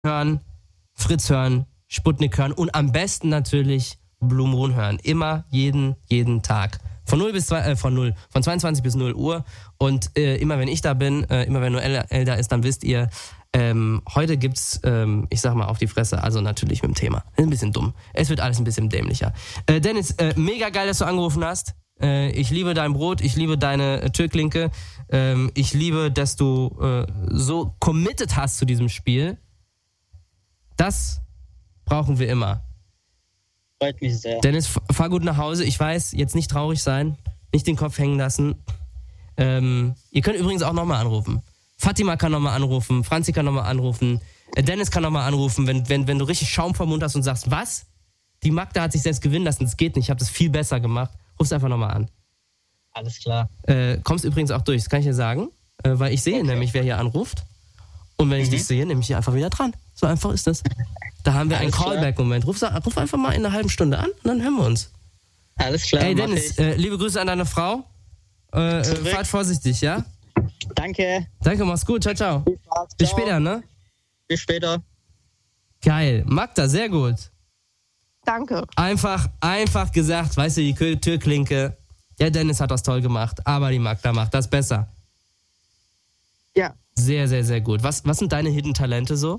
hören, Fritz hören, Sputnik hören und am besten natürlich Blue Moon hören. Immer, jeden Tag. Von 22 bis 0 Uhr. Und immer wenn ich da bin, immer wenn Noel da ist, dann wisst ihr, heute gibt's, ich sag mal, auf die Fresse, also natürlich mit dem Thema. Ein bisschen dumm. Es wird alles ein bisschen dämlicher. Dennis, mega geil, dass du angerufen hast. Ich liebe dein Brot, ich liebe deine Türklinke. Ich liebe, dass du so committed hast zu diesem Spiel. Das brauchen wir immer. Freut mich sehr. Dennis, fahr gut nach Hause. Ich weiß, jetzt nicht traurig sein, nicht den Kopf hängen lassen. Ihr könnt übrigens auch nochmal anrufen. Fatima kann nochmal anrufen, Franzi kann nochmal anrufen, Dennis kann nochmal anrufen, wenn du richtig Schaum vom Mund hast und sagst, was? Die Magda hat sich selbst gewinnen lassen, das geht nicht, ich habe das viel besser gemacht. Ruf's einfach nochmal an. Alles klar. Kommst übrigens auch durch, das kann ich dir sagen, weil ich sehe nämlich, wer hier anruft. Und wenn ich dich sehe, nehme ich dich einfach wieder dran. So einfach ist das. Da haben wir einen Callback-Moment. Ruf einfach mal in einer halben Stunde an und dann hören wir uns. Alles klar. Hey Dennis, liebe Grüße an deine Frau. Fahrt vorsichtig, ja? Danke. Danke, mach's gut. Ciao, ciao. Bis später, ne? Bis später. Geil. Magda, sehr gut. Danke. Einfach gesagt, weißt du, die Türklinke, der Dennis hat das toll gemacht, aber die Magda macht das besser. Ja. Sehr, sehr, sehr gut. Was sind deine Hidden Talente so?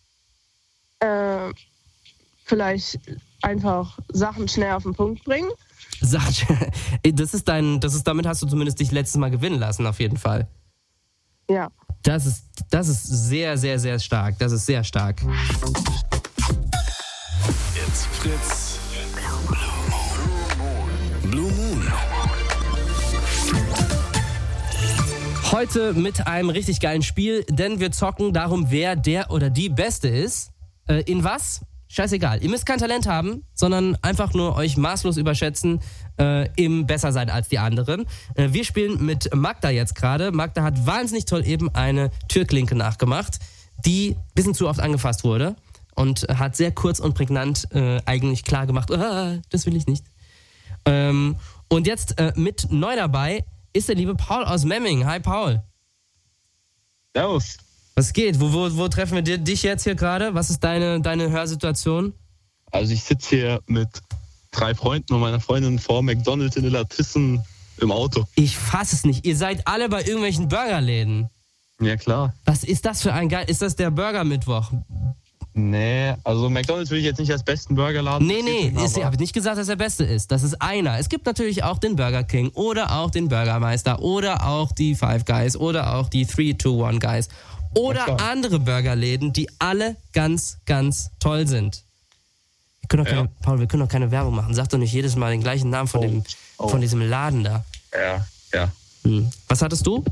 Vielleicht einfach Sachen schnell auf den Punkt bringen. Damit hast du zumindest dich letztes Mal gewinnen lassen, auf jeden Fall. Ja. Das ist sehr, sehr, sehr stark. Das ist sehr stark. It's Fritz. Blue Moon. Heute mit einem richtig geilen Spiel, denn wir zocken darum, wer der oder die Beste ist. In was? Scheißegal. Ihr müsst kein Talent haben, sondern einfach nur euch maßlos überschätzen, im besser sein als die anderen. Wir spielen mit Magda jetzt gerade. Magda hat wahnsinnig toll eben eine Türklinke nachgemacht, die ein bisschen zu oft angefasst wurde und hat sehr kurz und prägnant eigentlich klar gemacht, das will ich nicht. Und jetzt mit neu dabei ist der liebe Paul aus Memmingen. Hi Paul. Servus. Was geht? Wo treffen wir dich jetzt hier gerade? Was ist deine Hörsituation? Also ich sitze hier mit 3 Freunden und meiner Freundin vor McDonald's in Illertissen im Auto. Ich fasse es nicht. Ihr seid alle bei irgendwelchen Burgerläden. Ja, klar. Was ist das für ein geil... Ist das der Burger-Mittwoch? Nee, also McDonald's will ich jetzt nicht als besten Burgerladen. Nee, ich habe nicht gesagt, dass der beste ist. Das ist einer. Es gibt natürlich auch den Burger King oder auch den Burgermeister oder auch die Five Guys oder auch die 3-2-1 Guys oder andere Burgerläden, die alle ganz, ganz toll sind. Paul, wir können doch keine Werbung machen. Sag doch nicht jedes Mal den gleichen Namen von diesem Laden da. Ja. Was hattest du?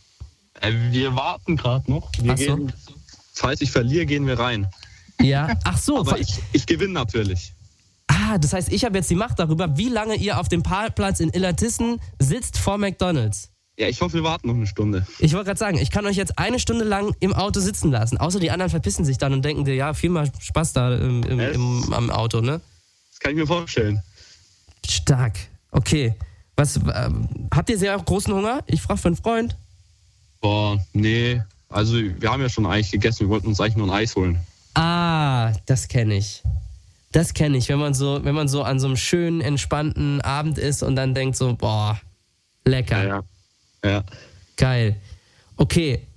Wir warten gerade noch. Falls ich verliere, gehen wir rein. Ja, ach so. Aber ich gewinne natürlich. Das heißt, ich habe jetzt die Macht darüber, wie lange ihr auf dem Parkplatz in Illertissen sitzt vor McDonald's. Ja, ich hoffe, wir warten noch eine Stunde. Ich wollte gerade sagen, ich kann euch jetzt 1 Stunde lang im Auto sitzen lassen. Außer die anderen verpissen sich dann und denken dir, ja, viel mal Spaß da am Auto, ne? Das kann ich mir vorstellen. Stark. Okay. Habt ihr sehr großen Hunger? Ich frage für einen Freund. Boah, nee. Also, wir haben ja schon Eis gegessen. Wir wollten uns eigentlich nur ein Eis holen. Das kenne ich. Das kenne ich, wenn man so an so einem schönen, entspannten Abend ist und dann denkt so, boah, lecker. Ja. Geil. Okay,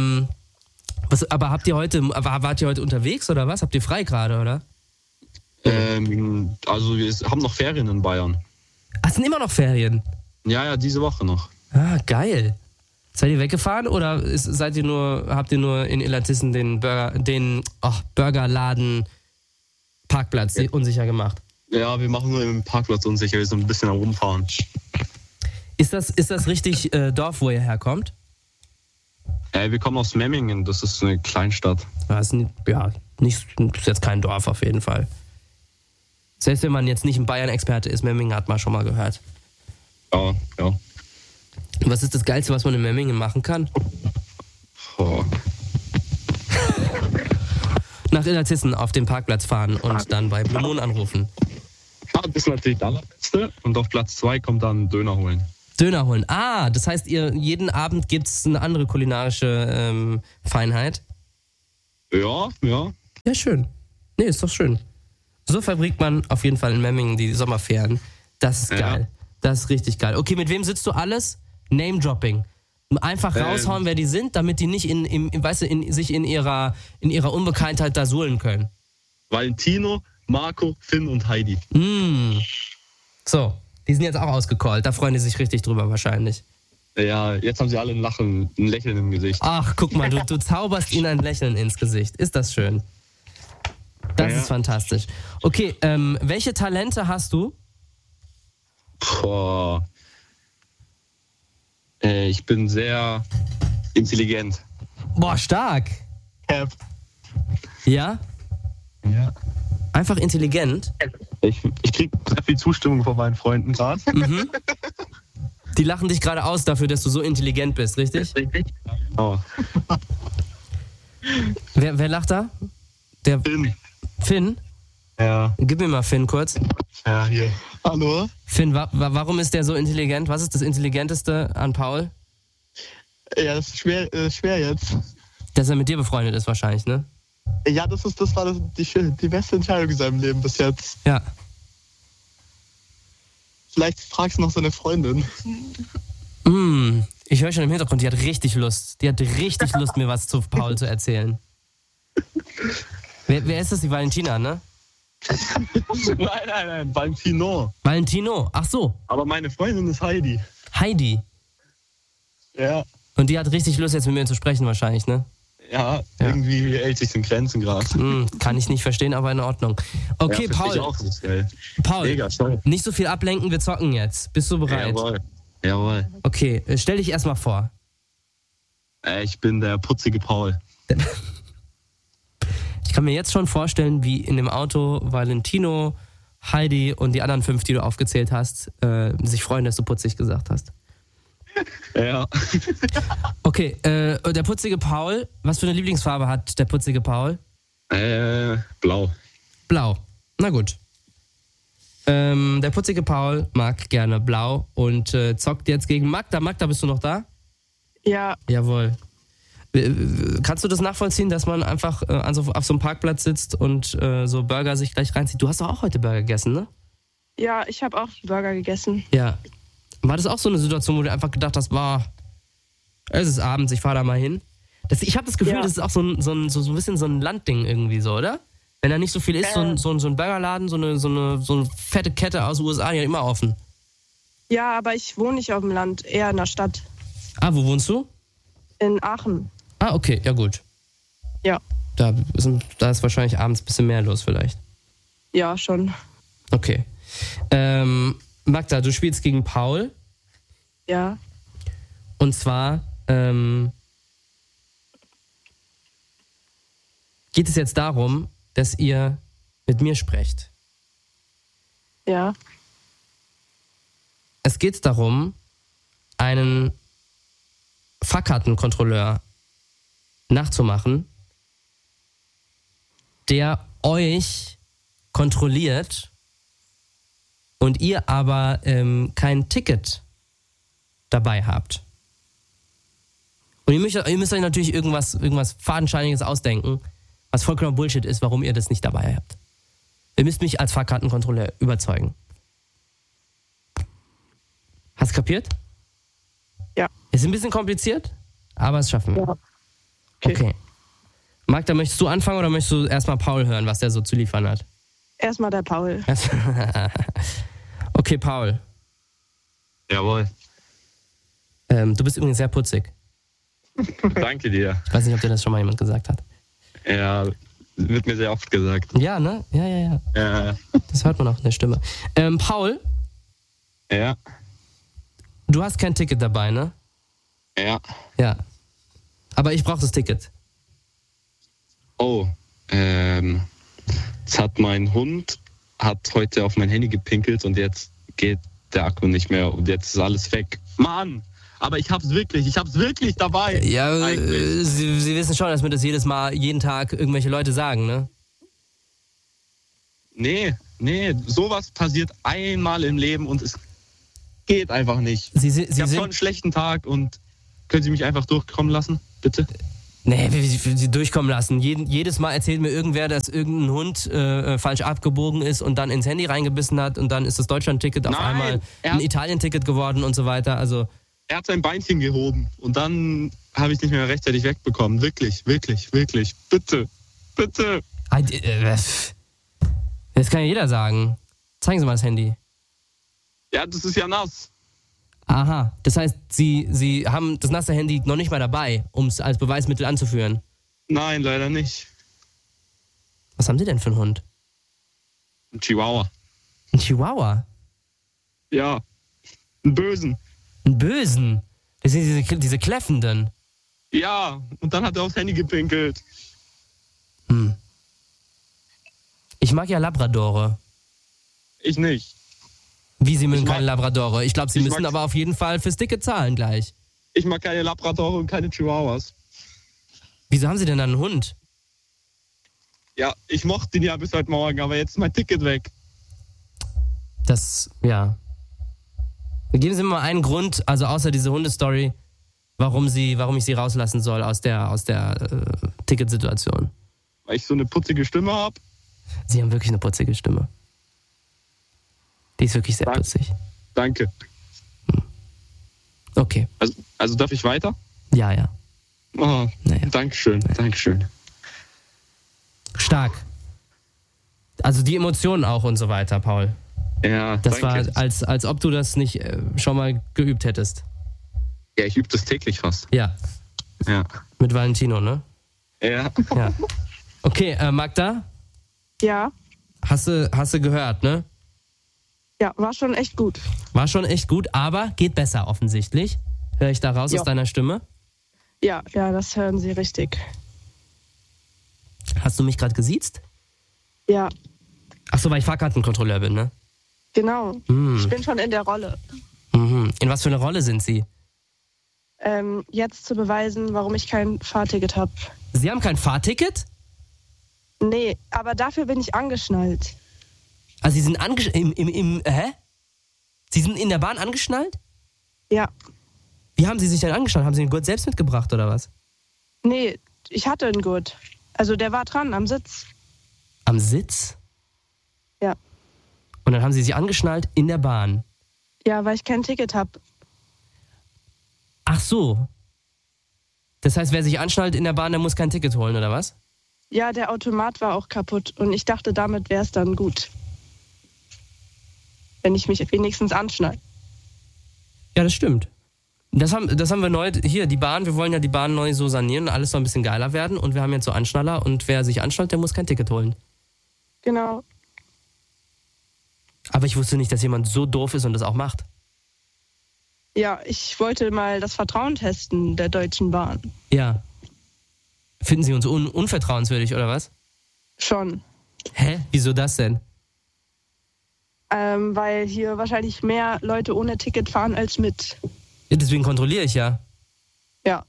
aber wart ihr heute unterwegs oder was? Habt ihr frei gerade, oder? Also wir haben noch Ferien in Bayern. Es sind immer noch Ferien? Ja, diese Woche noch. Geil. Seid ihr weggefahren oder habt ihr nur in Illertissen den Burgerladen Parkplatz unsicher gemacht? Ja, wir machen nur den Parkplatz unsicher, wir sind ein bisschen am Rumfahren. Ist das richtig Dorf, wo ihr herkommt? Wir kommen aus Memmingen, das ist eine Kleinstadt. Das ist jetzt kein Dorf auf jeden Fall. Selbst wenn man jetzt nicht ein Bayern-Experte ist, Memmingen hat man schon mal gehört. Ja. Was ist das Geilste, was man in Memmingen machen kann? Nach Illertissen auf den Parkplatz fahren und dann bei Blue Moon anrufen. Ja, das ist natürlich das Allerbeste. Und auf Platz 2 kommt dann Döner holen. Döner holen. Das heißt, jeden Abend gibt es eine andere kulinarische Feinheit? Ja. Ja, schön. Nee, ist doch schön. So verbringt man auf jeden Fall in Memmingen die Sommerferien. Das ist geil. Das ist richtig geil. Okay, mit wem sitzt du alles? Name-Dropping. Einfach raushauen, wer die sind, damit die nicht sich in ihrer Unbekanntheit da suhlen können. Valentino, Marco, Finn und Heidi. So, die sind jetzt auch ausgecallt. Da freuen die sich richtig drüber wahrscheinlich. Ja, jetzt haben sie alle ein Lächeln im Gesicht. Ach, guck mal, du zauberst ihnen ein Lächeln ins Gesicht. Ist das schön? Das ist fantastisch. Okay, welche Talente hast du? Boah. Ich bin sehr intelligent. Boah, stark. Ja? Ja. Einfach intelligent. Ich krieg sehr viel Zustimmung von meinen Freunden gerade. Die lachen dich gerade aus dafür, dass du so intelligent bist, richtig? Oh. Wer lacht da? Der Finn. Finn? Ja. Gib mir mal Finn kurz. Ja, hier. Hallo? Finn, warum ist der so intelligent? Was ist das Intelligenteste an Paul? Ja, das ist schwer jetzt. Dass er mit dir befreundet ist wahrscheinlich, ne? Ja, das war die beste Entscheidung in seinem Leben bis jetzt. Ja. Vielleicht fragst du noch seine Freundin. Ich höre schon im Hintergrund, die hat richtig Lust. Die hat richtig Lust, mir was zu Paul zu erzählen. Wer ist das? Die Valentina, ne? Nein, Valentino. Valentino, ach so. Aber meine Freundin ist Heidi. Heidi. Ja. Und die hat richtig Lust, jetzt mit mir zu sprechen wahrscheinlich, ne? Ja, irgendwie hält sich in Grenzen gerade. Kann ich nicht verstehen, aber in Ordnung. Okay, ja, Paul. Ich auch nicht, ey. Paul, Mega, nicht so viel ablenken, wir zocken jetzt. Bist du bereit? Jawohl. Okay, stell dich erstmal vor. Ich bin der putzige Paul. Ich kann mir jetzt schon vorstellen, wie in dem Auto Valentino, Heidi und die anderen 5, die du aufgezählt hast, sich freuen, dass du putzig gesagt hast. Ja. Okay, der putzige Paul, was für eine Lieblingsfarbe hat der putzige Paul? Blau. Blau, na gut. Der putzige Paul mag gerne blau und zockt jetzt gegen Magda. Magda, bist du noch da? Ja, Jawohl. Kannst du das nachvollziehen, dass man einfach auf so einem Parkplatz sitzt und so Burger sich gleich reinzieht? Du hast doch auch heute Burger gegessen, ne? ja, ich habe auch Burger gegessen. Ja. War das auch so eine Situation, wo du einfach gedacht hast, es ist abends, ich fahre da mal hin? Ich habe das Gefühl, Ja. das ist auch so ein bisschen so ein Landding irgendwie so, oder? Wenn da nicht so viel ist, so ein Burgerladen, so eine fette Kette aus den USA, die hat immer offen. Ja, aber ich wohne nicht auf dem Land, eher in der Stadt. Ah, wo wohnst du? In Aachen. Ah, okay, ja gut. Ja. Da ist wahrscheinlich abends ein bisschen mehr los vielleicht. Ja, schon. Okay. Magda, du spielst gegen Paul. Ja. Und zwar geht es jetzt darum, dass ihr mit mir sprecht. Ja. Es geht darum, einen Fahrkartenkontrolleur nachzumachen, der euch kontrolliert und ihr aber kein Ticket dabei habt. Und ihr müsst euch natürlich irgendwas Fadenscheiniges ausdenken, was vollkommen Bullshit ist, warum ihr das nicht dabei habt. Ihr müsst mich als Fahrkartenkontrolleur überzeugen. Hast du kapiert? Ja. Ist ein bisschen kompliziert, aber es schaffen wir. Ja. Okay. Magda, möchtest du anfangen oder möchtest du erstmal Paul hören, was der so zu liefern hat? Erstmal der Paul. Okay, Paul. Jawohl. Du bist übrigens sehr putzig. Danke dir. Ich weiß nicht, ob dir das schon mal jemand gesagt hat. Ja, wird mir sehr oft gesagt. Ja, ne? Ja. Ja. Das hört man auch in der Stimme. Paul, Ja. du hast kein Ticket dabei, ne? Ja. Ja. Aber ich brauche das Ticket. Oh, jetzt hat mein Hund heute auf mein Handy gepinkelt und jetzt geht der Akku nicht mehr und jetzt ist alles weg. Mann! Aber ich hab's wirklich dabei. Ja, Eigentlich. Sie wissen schon, dass mir das jeden Tag irgendwelche Leute sagen, ne? Nee, sowas passiert einmal im Leben und es geht einfach nicht. Sie Ich habe schon einen schlechten Tag und können Sie mich einfach durchkommen lassen, bitte? Nee, wie sie durchkommen lassen. Jedes Mal erzählt mir irgendwer, dass irgendein Hund falsch abgebogen ist und dann ins Handy reingebissen hat und dann ist das Deutschland-Ticket auf Nein, einmal er ein hat- Italien-Ticket geworden und so weiter. Also, Er hat sein Beinchen gehoben und dann habe ich nicht mehr rechtzeitig wegbekommen. Wirklich, wirklich, wirklich. Bitte, bitte. das kann ja jeder sagen. Zeigen Sie mal das Handy. Ja, das ist ja nass. Aha, das heißt, Sie haben das nasse Handy noch nicht mal dabei, um es als Beweismittel anzuführen. Nein, leider nicht. Was haben Sie denn für einen Hund? Ein Chihuahua. Ein Chihuahua? Ja, einen bösen. Einen bösen? Das sind diese Kläffenden. Ja, und dann hat er aufs Handy gepinkelt. Ich mag ja Labradore. Ich nicht. Wie, Sie mögen Ich mag- keine Labradore? Ich glaube, Sie ich müssen mag- aber auf jeden Fall fürs Ticket zahlen gleich. Ich mag keine Labradore und keine Chihuahuas. Wieso haben Sie denn dann einen Hund? Ja, ich mochte ihn ja bis heute Morgen, aber jetzt ist mein Ticket weg. Das, ja. Geben Sie mir mal einen Grund, also außer diese Hundestory, warum ich Sie rauslassen soll aus der Ticketsituation. Weil ich so eine putzige Stimme habe. Sie haben wirklich eine putzige Stimme. Die ist wirklich sehr Danke. putzig. Danke. Okay. Also darf ich weiter? Ja, ja. Oh, Naja. Dankeschön, Dankeschön. Stark. Also die Emotionen auch und so weiter, Paul. Ja, Das danke. war, als ob du das nicht schon mal geübt hättest. Ja, ich übe das täglich fast. Ja, Ja. mit Valentino, ne? Ja. Ja. Okay, Magda, Ja, hast du gehört, ne? ja, war schon echt gut. War schon echt gut, aber geht besser offensichtlich. Höre ich da raus Ja. aus deiner Stimme? Ja, das hören Sie richtig. Hast du mich gerade gesiezt? Ja, Ach so, weil ich Fahrkartenkontrolleur bin, ne? genau. Hm. Ich bin schon in der Rolle. Mhm. In was für eine Rolle sind Sie? Jetzt zu beweisen, warum ich kein Fahrticket habe. Sie haben kein Fahrticket? Nee, aber dafür bin ich angeschnallt. Also Sie sind hä? Sie sind in der Bahn angeschnallt? Ja, Wie haben Sie sich denn angeschnallt? Haben Sie den Gurt selbst mitgebracht oder was? nee, ich hatte einen Gurt. Also der war dran am Sitz. Am Sitz? Ja. Und dann haben Sie sich angeschnallt in der Bahn. Ja, weil ich kein Ticket habe. Ach so. Das heißt, wer sich anschnallt in der Bahn, der muss kein Ticket holen, oder was? Ja, der Automat war auch kaputt und ich dachte, damit wäre es dann gut. Wenn ich mich wenigstens anschnall. Ja, das stimmt. Das haben wir neu, hier, die Bahn, wir wollen ja die Bahn neu so sanieren und alles soll ein bisschen geiler werden und wir haben jetzt so Anschnaller und wer sich anschnallt, der muss kein Ticket holen. Genau. Aber ich wusste nicht, dass jemand so doof ist und das auch macht. Ja, ich wollte mal das Vertrauen testen der Deutschen Bahn. Ja. Finden Sie uns unvertrauenswürdig, oder was? Schon. Hä? Wieso das denn? Weil hier wahrscheinlich mehr Leute ohne Ticket fahren als mit. Ja, deswegen kontrolliere ich ja. Ja.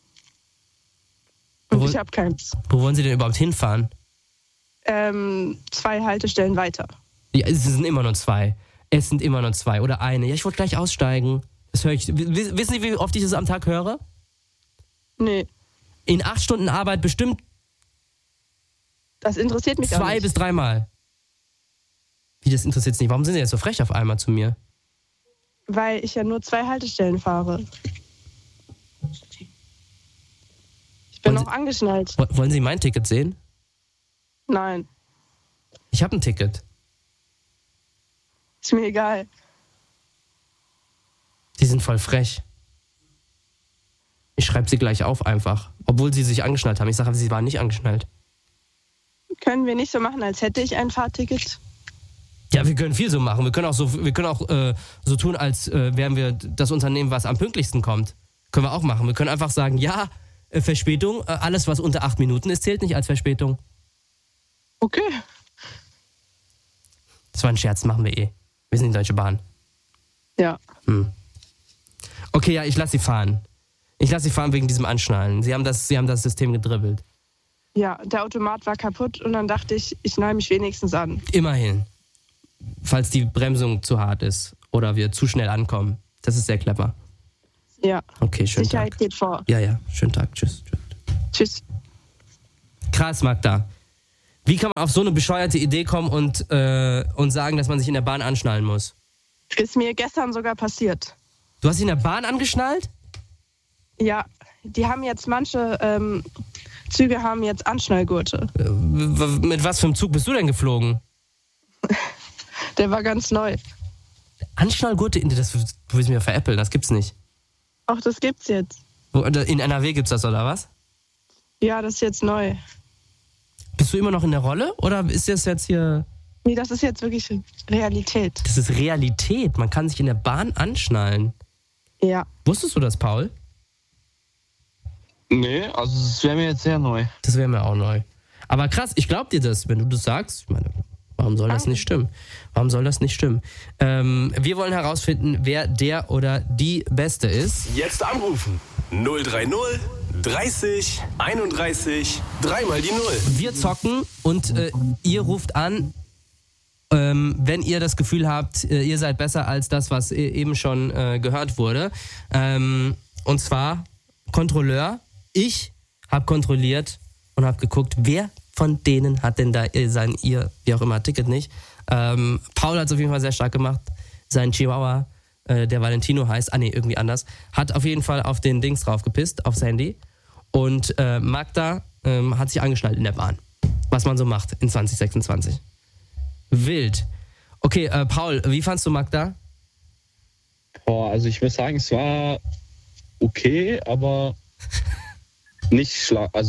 Und Wo- ich habe keins. Wo wollen Sie denn überhaupt hinfahren? 2 Haltestellen weiter. Ja, es sind immer nur 2. Es sind immer nur 2 oder eine. Ja, ich wollte gleich aussteigen. Das höre ich. Wissen Sie, wie oft ich das am Tag höre? Nee, In 8 Stunden Arbeit bestimmt das interessiert mich auch 2 nicht. bis 3 Mal. Wie, das interessiert Sie nicht? Warum sind Sie jetzt so frech auf einmal zu mir? Weil ich ja nur 2 Haltestellen fahre. Ich bin Wollen noch angeschnallt. Wollen Sie mein Ticket sehen? Nein, Ich habe ein Ticket. ist mir egal. Sie sind voll frech. Ich schreibe Sie gleich auf einfach. Obwohl Sie sich angeschnallt haben. Ich sage, Sie waren nicht angeschnallt. Können wir nicht so machen, als hätte ich ein Fahrticket? Ja, wir können viel so machen. Wir können auch so tun, als wären wir das Unternehmen, was am pünktlichsten kommt. Können wir auch machen. Wir können einfach sagen, ja, Verspätung, alles, was unter 8 Minuten ist, zählt nicht als Verspätung. Okay. Das war ein Scherz, machen wir eh. Wir sind die Deutsche Bahn. Ja. Okay, ja, ich lasse Sie fahren. Ich lasse Sie fahren wegen diesem Anschnallen. Sie haben das System gedribbelt. Ja, der Automat war kaputt und dann dachte ich, ich schneide mich wenigstens an. Immerhin. Falls die Bremsung zu hart ist oder wir zu schnell ankommen. Das ist sehr clever. Ja. Okay, schönen Sicherheit Tag. geht vor. Ja, schönen Tag. Tschüss. Tschüss. Krass, Magda. Wie kann man auf so eine bescheuerte Idee kommen und sagen, dass man sich in der Bahn anschnallen muss? Ist mir gestern sogar passiert. Du hast dich in der Bahn angeschnallt? Ja, die haben jetzt, manche Züge haben jetzt Anschnallgurte. Mit was für einem Zug bist du denn geflogen? Der war ganz neu. Anschnallgurte? Das du willst mir veräppeln, das gibt's nicht. Ach, das gibt's jetzt. In NRW gibt's das, oder was? Ja, das ist jetzt neu. Bist du immer noch in der Rolle oder ist das jetzt hier... Nee, das ist jetzt wirklich Realität. Das ist Realität, man kann sich in der Bahn anschnallen. Ja. Wusstest du das, Paul? Nee, also das wäre mir jetzt sehr neu. Das wäre mir auch neu. Aber krass, ich glaub dir das, wenn du das sagst. Ich meine, warum soll das nicht stimmen? Warum soll das nicht stimmen? Wir wollen herausfinden, wer der oder die Beste ist. Jetzt anrufen. 030 30 31 3 die 0. Wir zocken und ihr ruft an, wenn ihr das Gefühl habt, ihr seid besser als das, was eben schon gehört wurde. Und zwar Kontrolleur. Ich habe kontrolliert und habe geguckt, wer von denen hat denn da sein, wie auch immer, Ticket nicht. Paul hat es auf jeden Fall sehr stark gemacht. Sein Chihuahua, der Valentino heißt, irgendwie anders, hat auf jeden Fall auf den Dings drauf gepisst, aufs Handy. Und Magda hat sich angeschnallt in der Bahn. Was man so macht in 2026. Wild. Okay, Paul, wie fandst du Magda? Boah, also ich würde sagen, es war okay, aber nicht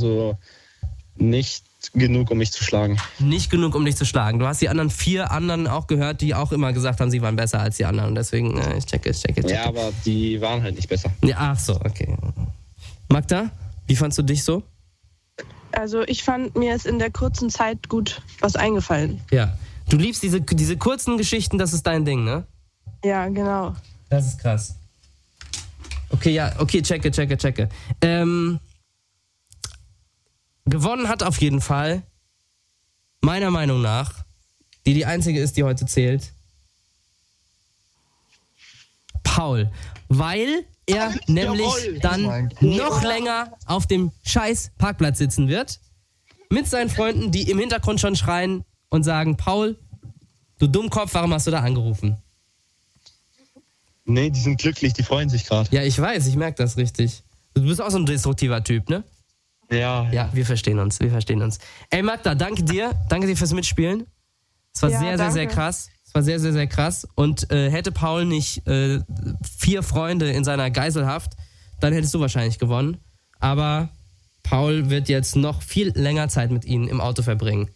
genug, um mich zu schlagen. Nicht genug, um dich zu schlagen. Du hast die anderen 4 anderen auch gehört, die auch immer gesagt haben, sie waren besser als die anderen. Und deswegen, ich checke. Ja, aber die waren halt nicht besser. Ja, ach so, okay. Magda, wie fandst du dich so? Also ich fand, mir ist in der kurzen Zeit gut was eingefallen. Ja. Du liebst diese kurzen Geschichten, das ist dein Ding, ne? Ja, genau. Das ist krass. Okay, ja, okay, checke. Gewonnen hat auf jeden Fall, meiner Meinung nach, die einzige ist, die heute zählt, Paul. Weil er nämlich dann noch länger auf dem scheiß Parkplatz sitzen wird, mit seinen Freunden, die im Hintergrund schon schreien und sagen, Paul, du Dummkopf, warum hast du da angerufen? Nee, die sind glücklich, die freuen sich gerade. Ja, ich weiß, ich merke das richtig. Du bist auch so ein destruktiver Typ, ne? Ja. Ja, wir verstehen uns. Ey, Magda, danke dir fürs Mitspielen. Es war sehr krass. Es war sehr krass. Und hätte Paul nicht 4 Freunde in seiner Geiselhaft, dann hättest du wahrscheinlich gewonnen. Aber Paul wird jetzt noch viel länger Zeit mit ihnen im Auto verbringen.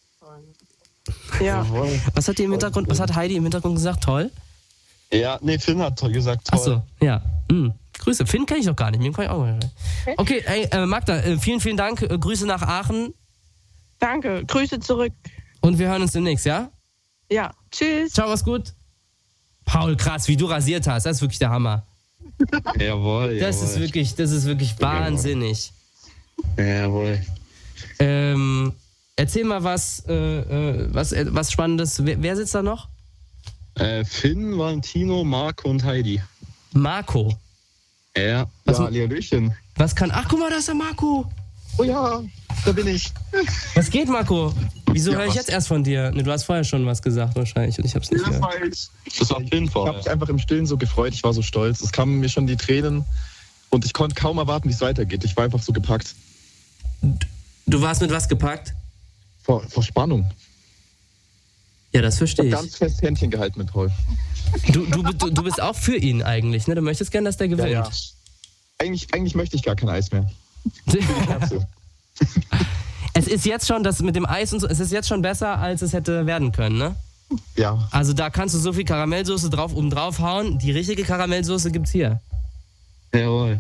Ja. Was hat Heidi im Hintergrund gesagt? Toll? Ja, nee, Finn hat gesagt, toll. Achso, ja. Grüße. Finn kenne ich doch gar nicht. Mit dem kann ich auch mal. Okay, ey, Magda, vielen Dank. Grüße nach Aachen. Danke. Grüße zurück. Und wir hören uns demnächst, ja? Ja. Tschüss. Ciao, mach's gut. Paul, krass, wie du rasiert hast. Das ist wirklich der Hammer. Jawohl. Das ist wirklich wahnsinnig. Jawohl. Erzähl mal was Spannendes. Wer sitzt da noch? Finn, Valentino, Marco und Heidi. Marco. Ja. Hallöchen. Was kann... Ach, guck mal, da ist der Marco. Oh ja, da bin ich. Was geht, Marco? Wieso höre ich jetzt erst von dir? Ne, du hast vorher schon was gesagt wahrscheinlich und ich hab's nicht gehört. Das war Finn Ich vorher. habe mich einfach im Stillen so gefreut, ich war so stolz. Es kamen mir schon die Tränen und ich konnte kaum erwarten, wie es weitergeht. Ich war einfach so gepackt. Du warst mit was gepackt? Vor Spannung. Ja, das verstehe Ich ich. habe ganz fest Händchen gehalten mit Paul. Du bist auch für ihn eigentlich, ne? Du möchtest gern, dass der gewinnt. Ja. Eigentlich möchte ich gar kein Eis mehr. Herze. Es ist jetzt schon, das mit dem Eis und so, es ist jetzt schon besser, als es hätte werden können, ne? Ja. Also da kannst du so viel Karamellsoße oben drauf hauen. Die richtige Karamellsoße gibt's hier. Jawohl.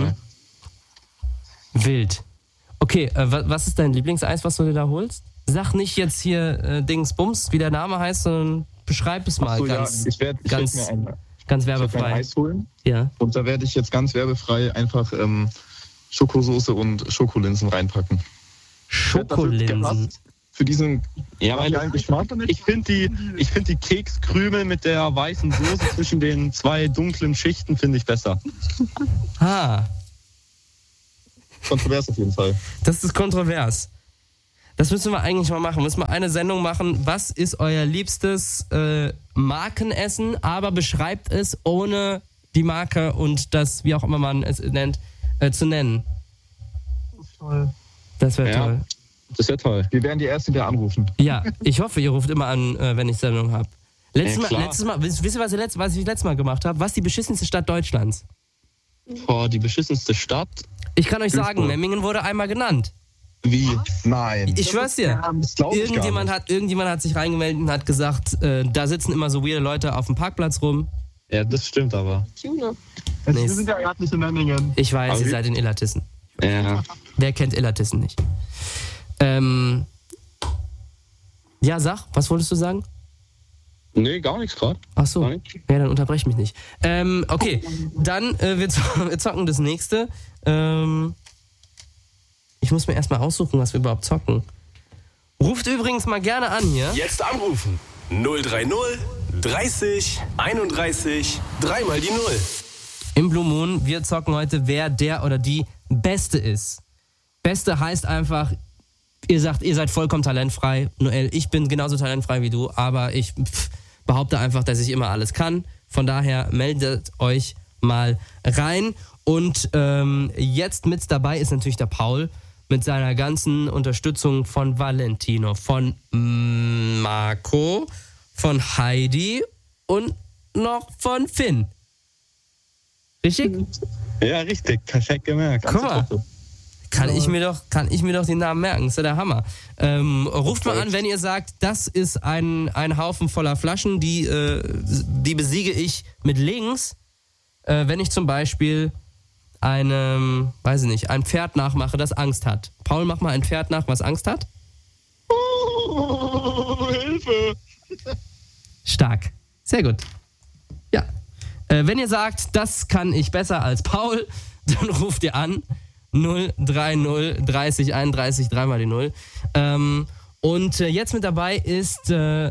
Wild. Okay, was ist dein Lieblingseis, was du dir da holst? Sag nicht jetzt hier Dingsbums, wie der Name heißt, sondern beschreib es mal Ach so, ganz, ja. Ich werd mir ganz ich werd mir werbefrei. ein Eis holen Ja. und da werde ich jetzt ganz werbefrei einfach Schokosoße und Schokolinsen reinpacken. Schokolinsen. Für diesen Ja, geilen Geschmack. ich finde die Kekskrümel mit der weißen Soße zwischen den 2 dunklen Schichten finde ich besser. Ah. kontrovers auf jeden Fall. Das ist kontrovers. Das müssen wir eigentlich mal machen. Müssen wir eine Sendung machen. Was ist euer liebstes Markenessen, aber beschreibt es ohne die Marke und das, wie auch immer man es nennt, zu nennen. Toll. Das wäre Ja. toll. Das wäre toll. Wir werden die Ersten, die anrufen. Ja, ich hoffe, ihr ruft immer an, wenn ich Sendung habe. Letztes klar. Mal, wisst ihr, was ich letztes Mal gemacht habe? Was ist die beschissenste Stadt Deutschlands? Boah, die beschissenste Stadt? Ich kann euch sagen, Duisburg. Memmingen wurde einmal genannt. Wie? Nein. Ich schwör's dir. Das glaub ich gar nicht. Irgendjemand hat sich reingemeldet und hat gesagt, da sitzen immer so weirde Leute auf dem Parkplatz rum. Ja, das stimmt aber. Wir sind ja gerade nicht in Memmingen. Ich weiß, Aber ihr wie- seid in Illertissen. Ja. Wer kennt Illertissen nicht? Ja, sag, was wolltest du sagen? Nee, gar nichts gerade. Ach so, Nein. ja, dann unterbrech mich nicht. Okay, dann wir zocken das nächste. Ich muss mir erstmal aussuchen, was wir überhaupt zocken. Ruft übrigens mal gerne an hier. Jetzt anrufen. 030 30 31 3 die 0. Im Blue Moon, wir zocken heute, wer der oder die Beste ist. Beste heißt einfach, ihr sagt, ihr seid vollkommen talentfrei. Noel, ich bin genauso talentfrei wie du, aber ich behaupte einfach, dass ich immer alles kann. Von daher meldet euch mal rein. Und jetzt mit dabei ist natürlich der Paul mit seiner ganzen Unterstützung von Valentino, von Marco, von Heidi und noch von Finn. Richtig? Ja, richtig. Perfekt gemerkt. Guck mal. Kann ich mir doch den Namen merken. Das ist ja der Hammer. Ruft mal an, wenn ihr sagt, das ist ein Haufen voller Flaschen, die besiege ich mit links. Wenn ich zum Beispiel ein Pferd nachmache, das Angst hat. Paul, mach mal ein Pferd nach, was Angst hat. Oh, Hilfe! Stark. Sehr gut. Ja. Wenn ihr sagt, das kann ich besser als Paul, dann ruft ihr an. 030 30 31 3 die 0. Und jetzt mit dabei ist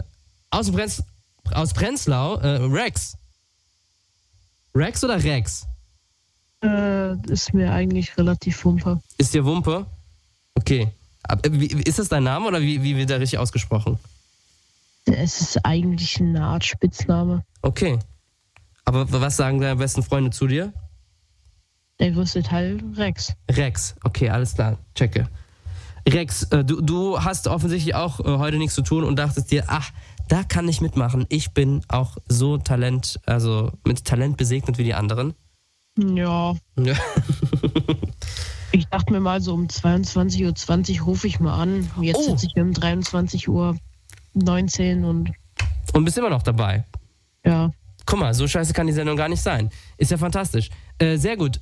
aus Prenzlau Rex. Rex oder Rex? Ist mir eigentlich relativ wumpe. Ist dir Wumpe? Okay. Ist das dein Name oder wie wird der richtig ausgesprochen? Es ist eigentlich eine Art Spitzname. Okay. Aber was sagen deine besten Freunde zu dir? Der größte Teil Rex. Rex, okay, alles klar, checke. Rex, du hast offensichtlich auch heute nichts zu tun und dachtest dir, ach, da kann ich mitmachen. Ich bin auch so mit Talent gesegnet wie die anderen. Ja. Ja. Ich dachte mir mal so um 22:20 Uhr rufe ich mal an. Jetzt sitze ich um 23:19 Uhr Und bist immer noch dabei. ja. Guck mal, so scheiße kann die Sendung gar nicht sein. Ist ja fantastisch. Sehr gut.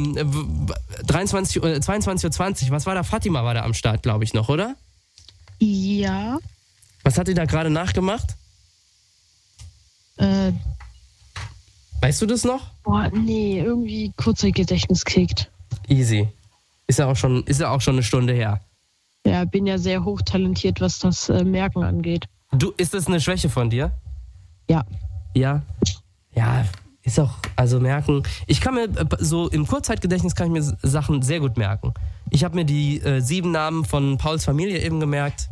22:20 Uhr, was war da? Fatima war da am Start, glaube ich noch, oder? Ja. Was hat die da gerade nachgemacht? Weißt du das noch? Nee, irgendwie Kurzzeitgedächtnis kickt. Easy. Ist ja auch schon eine Stunde her. Ja, bin ja sehr hochtalentiert, was das Merken angeht. Ist das eine Schwäche von dir? Ja. Ja. Ja, ist auch, also merken. Ich kann mir, so im Kurzzeitgedächtnis kann ich mir Sachen sehr gut merken. Ich habe mir die 7 Namen von Pauls Familie eben gemerkt.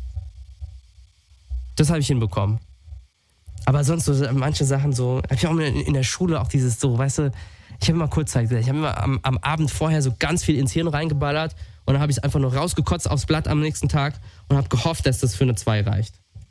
Das habe ich hinbekommen. Aber sonst so manche Sachen so, habe ich auch in der Schule auch dieses so, weißt du, ich habe immer Kurzzeitgedächtnis. Ich habe immer am Abend vorher so ganz viel ins Hirn reingeballert und dann habe ich es einfach nur rausgekotzt aufs Blatt am nächsten Tag und habe gehofft, dass das für eine 2 reicht.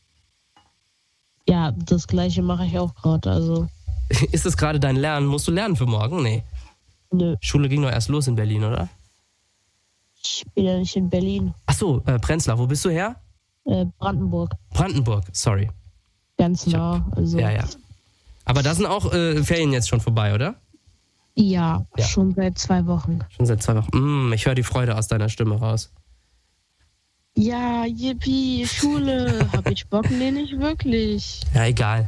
Ja, das Gleiche mache ich auch gerade, also. Ist das gerade dein Lernen? Musst du lernen für morgen? Nee. Nö, Schule ging doch erst los in Berlin, oder? ich bin ja nicht in Berlin. Ach so, Prenzlau. Wo bist du her? Brandenburg. Brandenburg, sorry. Ganz nah. Also. Ja. Aber da sind auch Ferien jetzt schon vorbei, oder? Ja, Ja. schon seit 2 Wochen. Schon seit 2 Wochen. Ich höre die Freude aus deiner Stimme raus. Ja, yippie, Schule. Hab ich Bock? Nee, nicht wirklich. Ja, egal.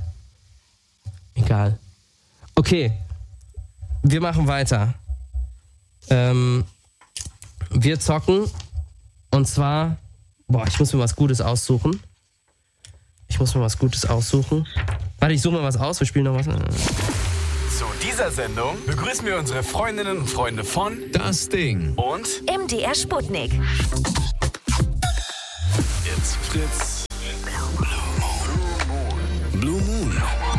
Okay, wir machen weiter. Wir zocken. Und zwar, ich muss mir was Gutes aussuchen. Warte, ich suche mir was aus. Wir spielen noch was. Zu dieser Sendung begrüßen wir unsere Freundinnen und Freunde von Das Ding und MDR Sputnik. It's Fritz. Blue Moon.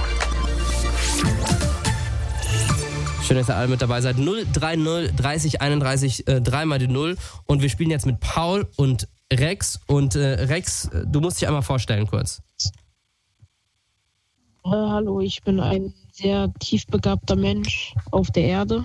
Schön, dass ihr alle mit dabei seid. 030 30 31 3 die 0. Und wir spielen jetzt mit Paul und Rex. Und Rex, du musst dich einmal vorstellen kurz. Hallo, ich bin ein sehr tiefbegabter Mensch auf der Erde.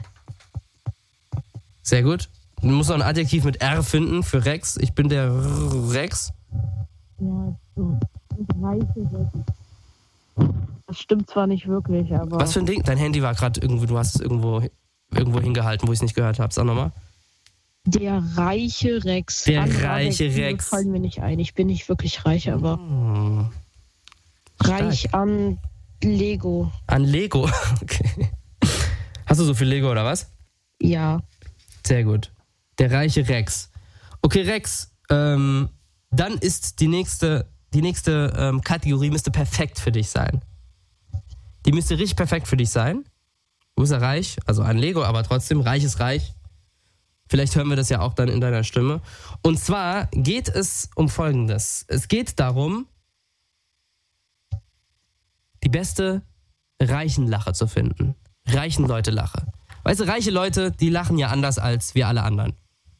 Sehr gut. Du musst noch ein Adjektiv mit R finden für Rex. Ich bin der Rex. Ja, so reiche Rex. Das stimmt zwar nicht wirklich, aber... Was für ein Ding? Dein Handy war gerade irgendwo, du hast es irgendwo hingehalten, wo ich es nicht gehört habe. Sag nochmal. Der reiche Rex. Der Andere reiche Adjektive Rex. fallen mir nicht ein. Ich bin nicht wirklich reich, aber reich an Lego. An Lego? Okay. Hast du so viel Lego oder was? Ja. Sehr gut. Der reiche Rex. Okay, Rex, dann ist die nächste Kategorie müsste perfekt für dich sein. Die müsste richtig perfekt für dich sein. Du bist ja reich, also an Lego, aber trotzdem, reich ist reich. Vielleicht hören wir das ja auch dann in deiner Stimme. Und zwar geht es um Folgendes. Es geht darum, die beste Reichenlache zu finden. Reichen Leute Lache. Weißt du, reiche Leute, die lachen ja anders als wir alle anderen.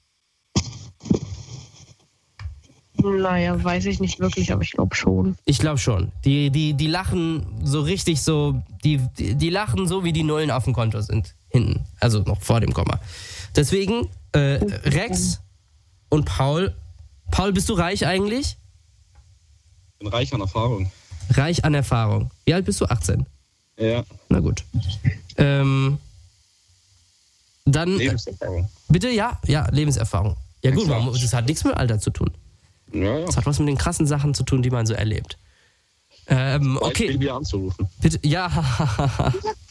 Naja, weiß ich nicht wirklich, aber ich glaube schon. Ich glaube schon. Die lachen so richtig so, die lachen so, wie die Nullen auf dem Konto sind. Hinten. Also noch vor dem Komma. Deswegen, Rex und Paul. Paul, bist du reich eigentlich? Ich bin reich an Erfahrung. Reich an Erfahrung. Wie alt bist du? 18? Ja. Na gut. Dann. Lebenserfahrung. Bitte? Ja, Lebenserfahrung. Ja gut, das hat nichts mit Alter zu tun. Ja. Das hat was mit den krassen Sachen zu tun, die man so erlebt. Okay. Wieder anzurufen. Bitte, ja.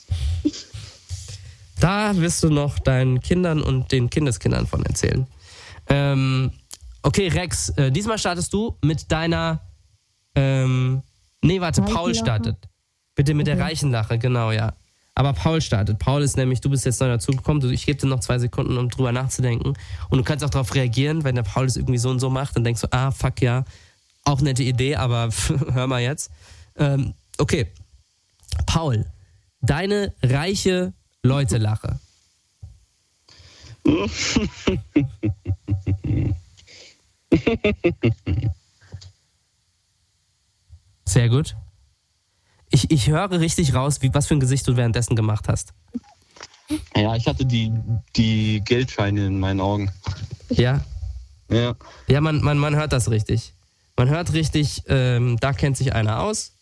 Da wirst du noch deinen Kindern und den Kindeskindern von erzählen. Okay, Rex, diesmal startest du mit deiner... Paul startet. Bitte mit der Reichenlache, genau, ja. Aber Paul startet. Paul ist nämlich, du bist jetzt neu dazugekommen. Ich gebe dir noch 2 Sekunden, um drüber nachzudenken. Und du kannst auch darauf reagieren, wenn der Paul das irgendwie so und so macht. Dann denkst du, fuck ja, auch nette Idee, aber hör mal jetzt. Okay, Paul, deine reiche Leute-Lache. Sehr gut. Ich höre richtig raus, was für ein Gesicht du währenddessen gemacht hast. Ja, ich hatte die Geldscheine in meinen Augen. Ja? Ja. Ja, man hört das richtig. Man hört richtig, da kennt sich einer aus.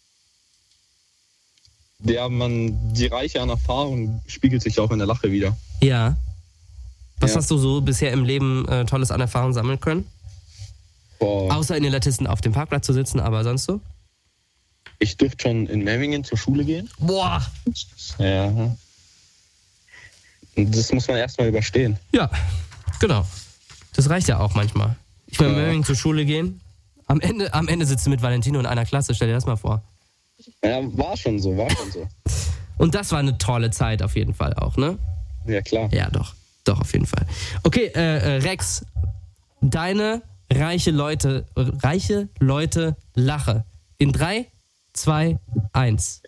Ja, die Reiche an Erfahrung spiegelt sich auch in der Lache wieder. Ja. Was hast du so bisher im Leben Tolles an Erfahrung sammeln können? Boah. Außer in den Latisten auf dem Parkplatz zu sitzen, aber sonst so? Ich durfte schon in Memmingen zur Schule gehen. Boah! Ja. Und das muss man erstmal überstehen. Ja, genau. Das reicht ja auch manchmal. Ich will in Memmingen zur Schule gehen. Am Ende sitzt du mit Valentino in einer Klasse, stell dir das mal vor. Ja, war schon so. Und das war eine tolle Zeit auf jeden Fall auch, ne? Ja, klar. Ja, doch, auf jeden Fall. Okay, Rex, deine reiche Leute Lache. In 3, 2, 1.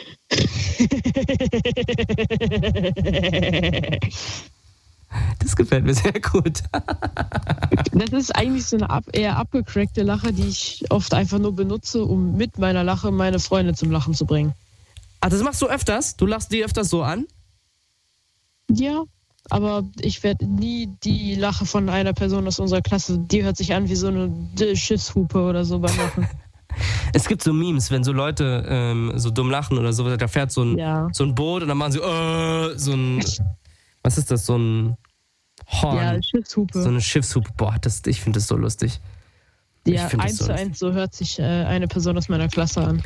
Das gefällt mir sehr gut. Das ist eigentlich so eine eher abgecrackte Lache, die ich oft einfach nur benutze, um mit meiner Lache meine Freunde zum Lachen zu bringen. Ah, das machst du öfters? Du lachst die öfters so an? Ja, aber ich werde nie die Lache von einer Person aus unserer Klasse, die hört sich an wie so eine Schiffshupe oder so beim Lachen. Es gibt so Memes, wenn so Leute so dumm lachen oder so, da fährt so ein Boot und dann machen sie so ein, was ist das, so ein Horn. Ja, Schiffshupe. So eine Schiffshupe, boah, ich finde das so lustig. Ja, 1:1, so hört sich eine Person aus meiner Klasse an.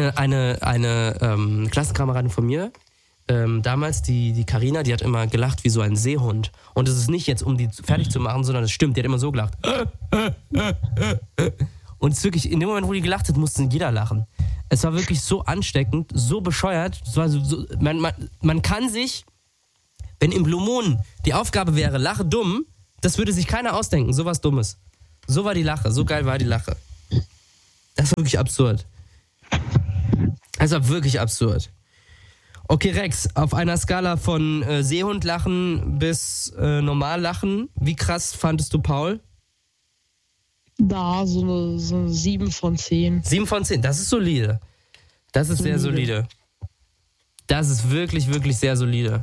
Eine Klassenkameradin von mir, damals, die Carina, die hat immer gelacht wie so ein Seehund. Und es ist nicht jetzt, um die fertig zu machen, sondern es stimmt, die hat immer so gelacht. Und es ist wirklich, in dem Moment, wo die gelacht hat, musste jeder lachen. Es war wirklich so ansteckend, so bescheuert. Es war man kann sich, wenn im Blue Moon die Aufgabe wäre, lache dumm, das würde sich keiner ausdenken, sowas Dummes. So war die Lache, so geil war die Lache. Das war wirklich absurd. Das war wirklich absurd. Okay, Rex, auf einer Skala von Seehundlachen bis Normallachen, wie krass fandest du Paul? Da, so eine 7 von 10. 7 von 10, das ist solide. Das ist sehr solide. Das ist wirklich, wirklich sehr solide.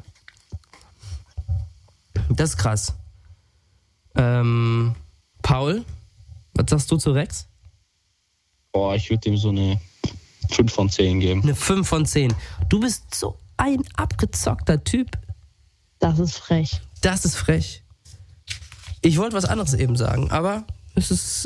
Das ist krass. Paul, was sagst du zu Rex? Boah, ich würde ihm so eine 5 von 10 geben. Eine 5 von 10. Du bist so ein abgezockter Typ. Das ist frech. Das ist frech. Ich wollte was anderes eben sagen, aber ich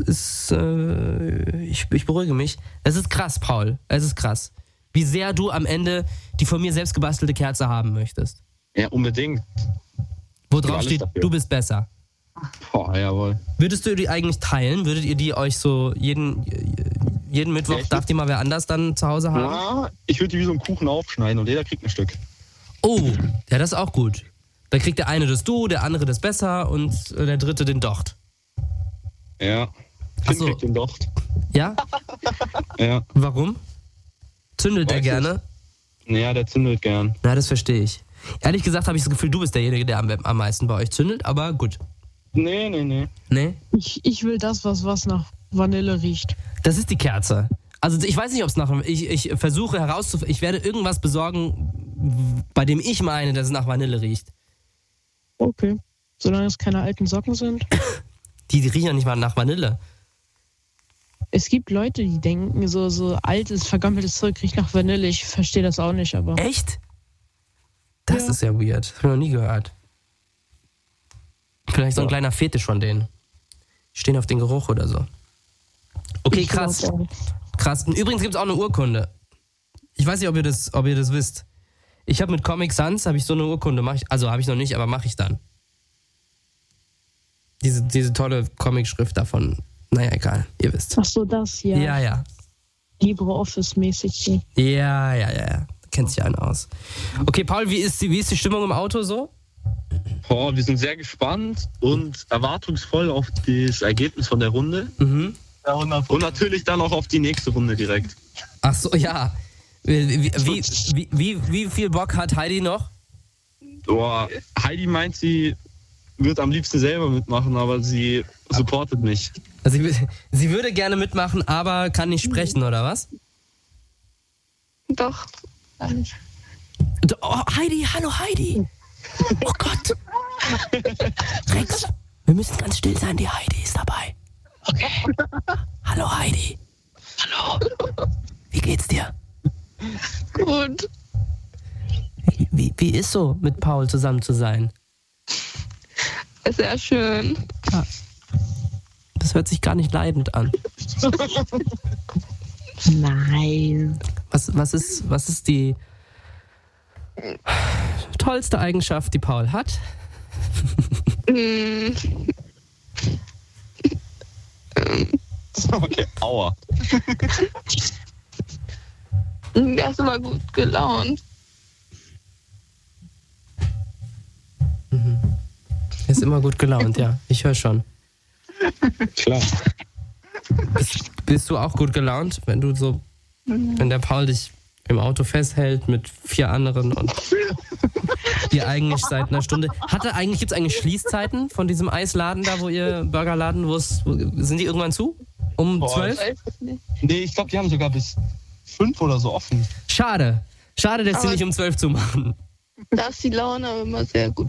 beruhige mich. Es ist krass, Paul. Es ist krass. Wie sehr du am Ende die von mir selbst gebastelte Kerze haben möchtest. Ja, unbedingt. Wo drauf alles steht, dafür. du bist besser. Boah, jawohl. Würdest du die eigentlich teilen? Würdet ihr die euch so jeden Mittwoch, darf die mal wer anders dann zu Hause haben? Ja, ich würde die wie so einen Kuchen aufschneiden und jeder kriegt ein Stück. Oh, ja, das ist auch gut. Dann kriegt der eine das Du, der andere das Besser und der dritte den Docht. Ja. Ach so. Kriegt den Docht. Ja? Ja. Warum? Zündelt der Weiß gerne? Ja, der zündet gern. Na, das verstehe ich. Ehrlich gesagt habe ich das Gefühl, du bist derjenige, der am meisten bei euch zündet, aber gut. Nee. Nee? Ich will das, was nach Vanille riecht. Das ist die Kerze. Also ich weiß nicht, ob es nach... Ich versuche herauszufinden... Ich werde irgendwas besorgen, bei dem ich meine, dass es nach Vanille riecht. Okay. Solange es keine alten Socken sind. Die riechen ja nicht mal nach Vanille. Es gibt Leute, die denken, so altes, vergammeltes Zeug riecht nach Vanille. Ich verstehe das auch nicht, aber... Echt? Das Ja. ist ja weird. Das habe ich noch nie gehört. Vielleicht so ein kleiner Fetisch von denen. Stehen auf den Geruch oder so. Okay, Ich krass. glaub auch. Krass. Und übrigens gibt es auch eine Urkunde. Ich weiß nicht, ob ihr das wisst. Ich habe mit Comic Sans habe ich so eine Urkunde. Habe ich noch nicht, aber mache ich dann. Diese tolle Comic-Schrift davon. Naja, egal. Ihr wisst. Ach so, das, ja. Ja. LibreOffice-mäßig. Ja. Kennt sich einer aus. Okay, Paul, wie ist die Stimmung im Auto so? Boah, wir sind sehr gespannt und erwartungsvoll auf das Ergebnis von der Runde. Mhm. Ja, 100%. Und natürlich dann auch auf die nächste Runde direkt. Ach so, ja. Wie viel Bock hat Heidi noch? Boah, Heidi meint, sie wird am liebsten selber mitmachen, aber sie supportet mich. Also sie würde gerne mitmachen, aber kann nicht sprechen, oder was? Doch. Oh, Heidi, hallo Heidi. Oh Gott. Rex, wir müssen ganz still sein, die Heidi ist dabei. Okay. Hallo Heidi. Hallo. Wie geht's dir? Gut. Wie ist so, mit Paul zusammen zu sein? Sehr schön. Das hört sich gar nicht leidend an. Nein. Was ist die tollste Eigenschaft, die Paul hat? Okay, aua. Er ist immer gut gelaunt. Er ist immer gut gelaunt, ja. Ich höre schon. Klar. Bist du auch gut gelaunt, wenn der Paul dich im Auto festhält mit 4 anderen und ihr eigentlich seit einer Stunde... Gibt es eigentlich Schließzeiten von diesem Eisladen da, Burgerladen, sind die irgendwann zu? Um 12? Nee, ich glaube, die haben sogar bis 5 oder so offen. Schade, dass sie Aber- nicht um 12 zumachen. Da ist die Laune aber immer sehr gut.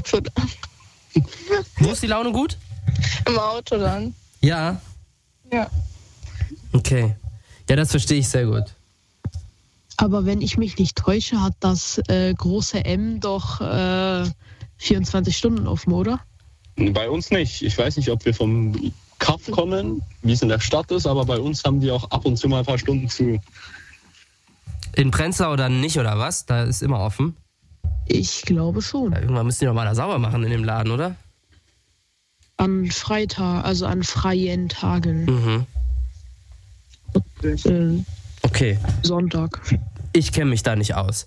Wo ist die Laune gut? Im Auto dann. Ja. Ja. Okay. Ja, das verstehe ich sehr gut. Aber wenn ich mich nicht täusche, hat das große M doch 24 Stunden offen, oder? Bei uns nicht. Ich weiß nicht, ob wir vom Kaff kommen, wie es in der Stadt ist, aber bei uns haben die auch ab und zu mal ein paar Stunden zu. In Prenzlau oder nicht, oder was? Da ist immer offen. Ich glaube schon. Ja, irgendwann müssen die doch mal da sauber machen in dem Laden, oder? An Freitag, also an freien Tagen. Mhm. Okay, Sonntag. ich kenne mich da nicht aus.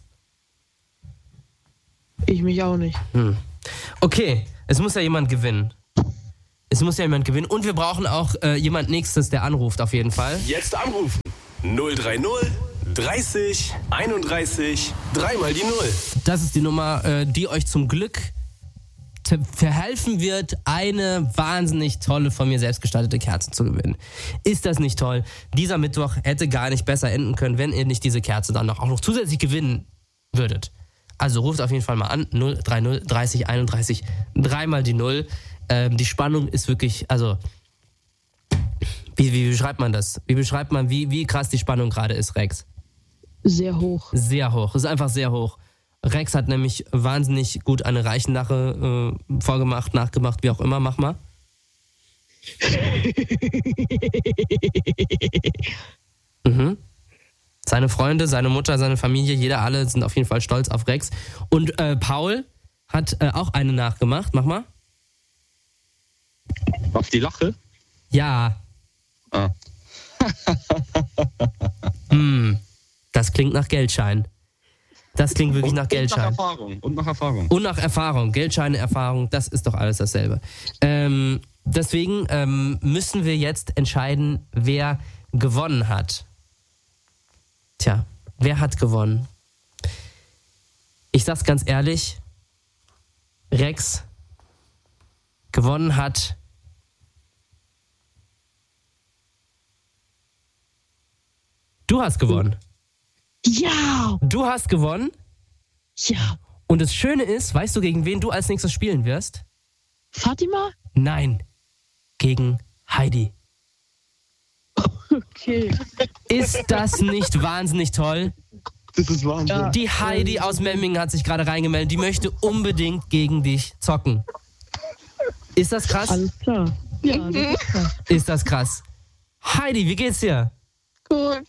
Ich mich auch nicht. Okay, es muss ja jemand gewinnen. Und wir brauchen auch jemand Nächstes, der anruft auf jeden Fall. Jetzt anrufen. 030 30 31 3 mal die 0. Das ist die Nummer, die euch zum Glück verhelfen wird, eine wahnsinnig tolle, von mir selbst gestaltete Kerze zu gewinnen. Ist das nicht toll? Dieser Mittwoch hätte gar nicht besser enden können, wenn ihr nicht diese Kerze dann auch noch zusätzlich gewinnen würdet. Also ruft auf jeden Fall mal an, 030 30 31 3 mal die 0. Die Spannung ist wirklich, also, wie beschreibt man das? Wie krass die Spannung gerade ist, Rex? Sehr hoch. Sehr hoch, ist einfach sehr hoch. Rex hat nämlich wahnsinnig gut eine Reichenlache nachgemacht, wie auch immer. Mach mal. Seine Freunde, seine Mutter, seine Familie, alle sind auf jeden Fall stolz auf Rex. Und Paul hat auch eine nachgemacht. Mach mal. Auf die Lache? Ja. Ah. Das klingt nach Geldschein. Das klingt wirklich nach Geldschein. Und nach Erfahrung. Und nach Erfahrung. Geldscheine, Erfahrung, das ist doch alles dasselbe. Deswegen müssen wir jetzt entscheiden, wer gewonnen hat. Tja, wer hat gewonnen? Ich sag's ganz ehrlich, Rex, gewonnen hat du hast gewonnen. Ja! Du hast gewonnen. Ja. Und das Schöne ist, weißt du, gegen wen du als nächstes spielen wirst? Fatima? Nein, gegen Heidi. Okay. Ist das nicht wahnsinnig toll? Das ist Wahnsinn. Ja. Die Heidi aus Memmingen hat sich gerade reingemeldet. Die möchte unbedingt gegen dich zocken. Ist das krass? Alles klar. Ja, das ist klar. Ist das krass? Heidi, wie geht's dir? Gut.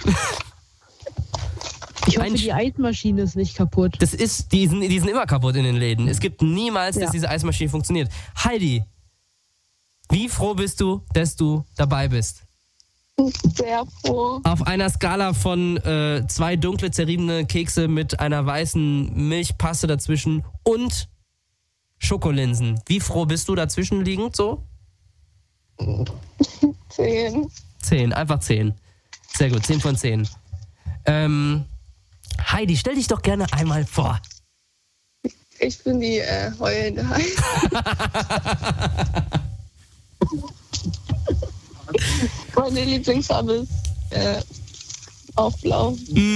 Ich hoffe, Ein die Eismaschine ist nicht kaputt. Die sind immer kaputt in den Läden. Es gibt niemals, dass diese Eismaschine funktioniert. Heidi, wie froh bist du, dass du dabei bist? Sehr froh. Auf einer Skala von 2 dunkle, zerriebene Kekse mit einer weißen Milchpaste dazwischen und Schokolinsen. Wie froh bist du dazwischen liegend so? 10. 10, einfach 10. Sehr gut, 10 von 10. Heidi, stell dich doch gerne einmal vor. Ich bin die heulende Heidi. Meine Lieblingsfarbe ist auch blau.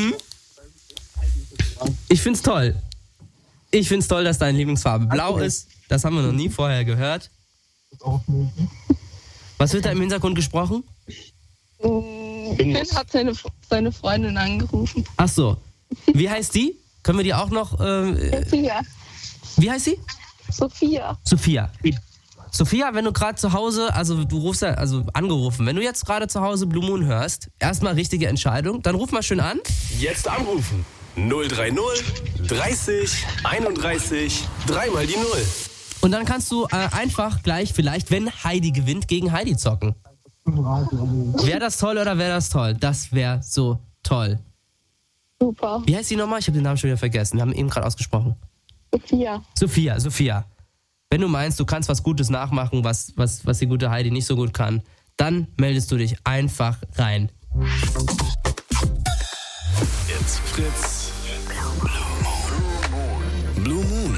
Ich find's toll. Ich find's toll, dass deine Lieblingsfarbe blau ist. Das haben wir noch nie vorher gehört. Was wird da im Hintergrund gesprochen? Finn hat seine Freundin angerufen. Ach so. Wie heißt die? Können wir die auch noch... Sophia. Wie heißt sie? Sophia. Sophia, wenn du gerade zu Hause, also du rufst ja, also angerufen, wenn du jetzt gerade zu Hause Blue Moon hörst, erstmal richtige Entscheidung, dann ruf mal schön an. Jetzt anrufen. 030 30 31 3 mal die 0. Und dann kannst du einfach gleich vielleicht, wenn Heidi gewinnt, gegen Heidi zocken. Wäre das toll oder wäre das toll? Das wäre so toll. Super. Wie heißt sie nochmal? Ich habe den Namen schon wieder vergessen. Wir haben ihn eben gerade ausgesprochen. Sophia. Wenn du meinst, du kannst was Gutes nachmachen, was die gute Heidi nicht so gut kann, dann meldest du dich einfach rein. Jetzt Fritz. Blue Moon.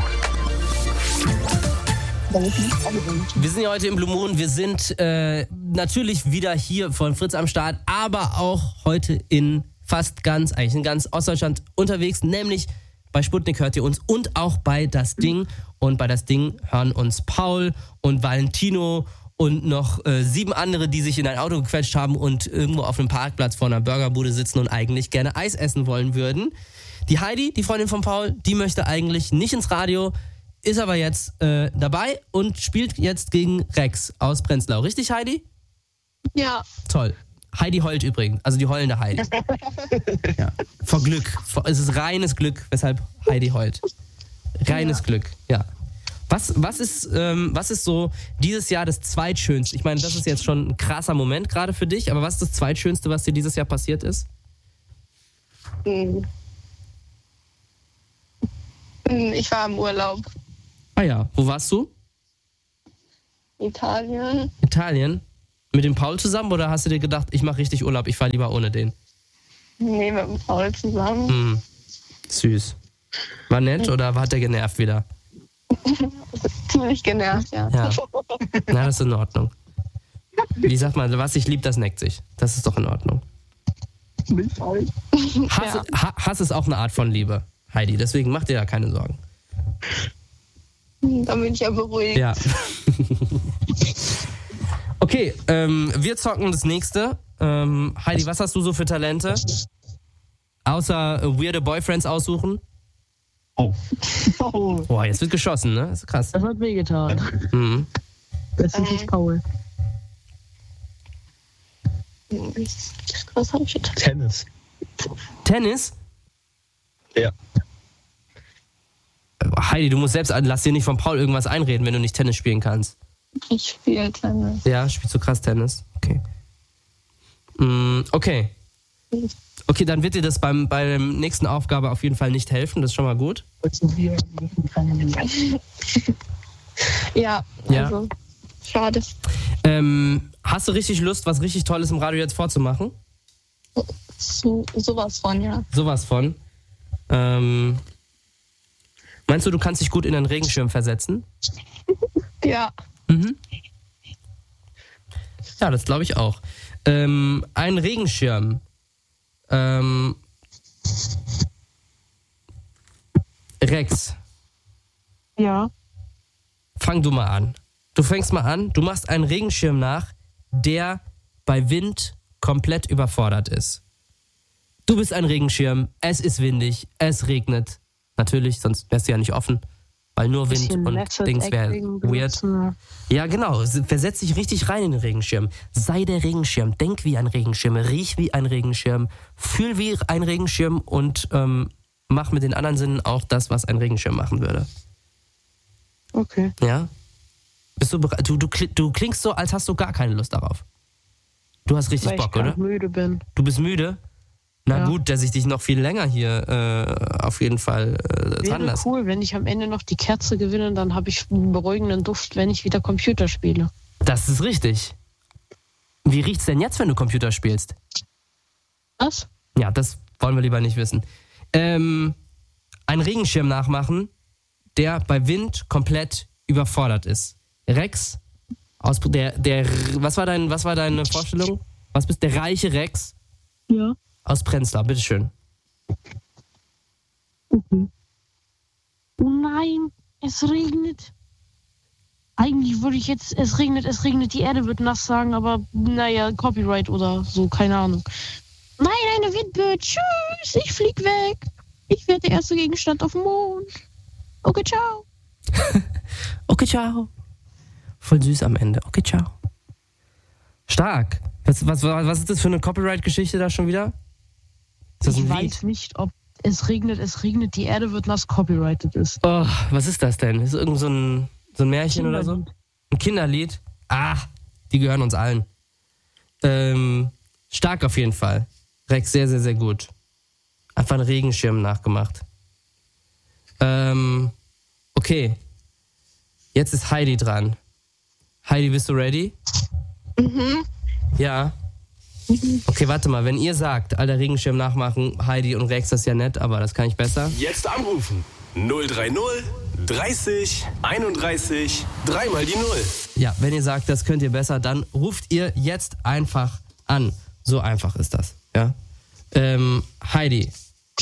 Wir sind ja heute im Blue Moon. Wir sind natürlich wieder hier von Fritz am Start, aber auch heute in ganz Ostdeutschland unterwegs, nämlich bei Sputnik hört ihr uns und auch bei Das Ding. Und bei Das Ding hören uns Paul und Valentino und noch 7 andere, die sich in ein Auto gequetscht haben und irgendwo auf einem Parkplatz vor einer Burgerbude sitzen und eigentlich gerne Eis essen wollen würden. Die Heidi, die Freundin von Paul, die möchte eigentlich nicht ins Radio, ist aber jetzt dabei und spielt jetzt gegen Rex aus Prenzlau. Richtig, Heidi? Ja. Toll. Heidi heult übrigens, also die heulende Heidi. Ja. Vor Glück. Es ist reines Glück, weshalb Heidi heult. Reines Glück, ja. Was ist so dieses Jahr das Zweitschönste? Ich meine, das ist jetzt schon ein krasser Moment gerade für dich, aber was ist das Zweitschönste, was dir dieses Jahr passiert ist? Ich war im Urlaub. Ah ja, wo warst du? Italien. Italien? Mit dem Paul zusammen oder hast du dir gedacht, ich mache richtig Urlaub, ich fahre lieber ohne den? Nee, mit dem Paul zusammen. Süß. War nett oder hat der genervt wieder? Ziemlich genervt, ja. Ja. Na, das ist in Ordnung. Wie sagt man, was sich liebt, das neckt sich. Das ist doch in Ordnung. Hass ist auch eine Art von Liebe, Heidi. Deswegen mach dir da keine Sorgen. Da bin ich ja beruhigt. Ja. Okay, wir zocken das nächste. Heidi, was hast du so für Talente? Außer weirde Boyfriends aussuchen? Boah, jetzt wird geschossen, ne? Das ist krass. Das hat wehgetan. Mhm. Das ist nicht Paul. Was habe ich jetzt? Tennis. Tennis? Ja. Heidi, du musst selbst, lass dir nicht von Paul irgendwas einreden, wenn du nicht Tennis spielen kannst. Ich spiele Tennis. Ja, spielst du krass Tennis? Okay. Okay. Okay, dann wird dir das bei der nächsten Aufgabe auf jeden Fall nicht helfen, das ist schon mal gut. Ja, also schade. Hast du richtig Lust, was richtig Tolles im Radio jetzt vorzumachen? Sowas von, ja. Sowas von. Meinst du kannst dich gut in einen Regenschirm versetzen? Ja. Mhm. Ja, das glaube ich auch. Ein Regenschirm. Rex. Ja. Fang du mal an. Du fängst mal an, du machst einen Regenschirm nach, der bei Wind komplett überfordert ist. Du bist ein Regenschirm, es ist windig, es regnet. Natürlich, sonst wärst du ja nicht offen, weil nur Wind und Dings wäre weird. Ja, genau, versetz dich richtig rein in den Regenschirm. Sei der Regenschirm, denk wie ein Regenschirm, riech wie ein Regenschirm, fühl wie ein Regenschirm und mach mit den anderen Sinnen auch das, was ein Regenschirm machen würde. Okay. Ja? Bist du bereit? Du klingst so, als hast du gar keine Lust darauf. Du hast richtig Bock, oder? Weil ich müde bin. Du bist müde? Na ja. gut, dass ich dich noch viel länger hier auf jeden Fall dran lasse. Wäre cool, wenn ich am Ende noch die Kerze gewinne, dann habe ich einen beruhigenden Duft, wenn ich wieder Computer spiele. Das ist richtig. Wie riecht's denn jetzt, wenn du Computer spielst? Was? Ja, das wollen wir lieber nicht wissen. Einen Regenschirm nachmachen, der bei Wind komplett überfordert ist. Rex, was war deine Vorstellung? Was bist der reiche Rex? Ja. Aus Prenzlau, bitteschön. Okay. Oh nein, es regnet. Eigentlich würde ich jetzt, es regnet, die Erde wird nass sagen, aber naja, Copyright oder so, keine Ahnung. Nein, eine Windböe, tschüss, ich flieg weg. Ich werde der erste Gegenstand auf dem Mond. Okay, ciao. Okay, ciao. Voll süß am Ende. Okay, ciao. Stark. Was ist das für eine Copyright-Geschichte da schon wieder? Ist das ein Ich Lied? weiß nicht, ob es regnet, die Erde wird nass copyrighted ist. Oh, was ist das denn? Ist irgend so ein Märchen oder so? Ein Kinderlied? Ah, die gehören uns allen. Stark auf jeden Fall. Rex, sehr, sehr, sehr gut. Einfach einen Regenschirm nachgemacht. Okay. Jetzt ist Heidi dran. Heidi, bist du ready? Mhm. Ja. Okay, warte mal. Wenn ihr sagt, alter Regenschirm nachmachen, Heidi und Rex, das ist ja nett, aber das kann ich besser. Jetzt anrufen. 030 30 31 3 die 0. Ja, wenn ihr sagt, das könnt ihr besser, dann ruft ihr jetzt einfach an. So einfach ist das, ja. Heidi,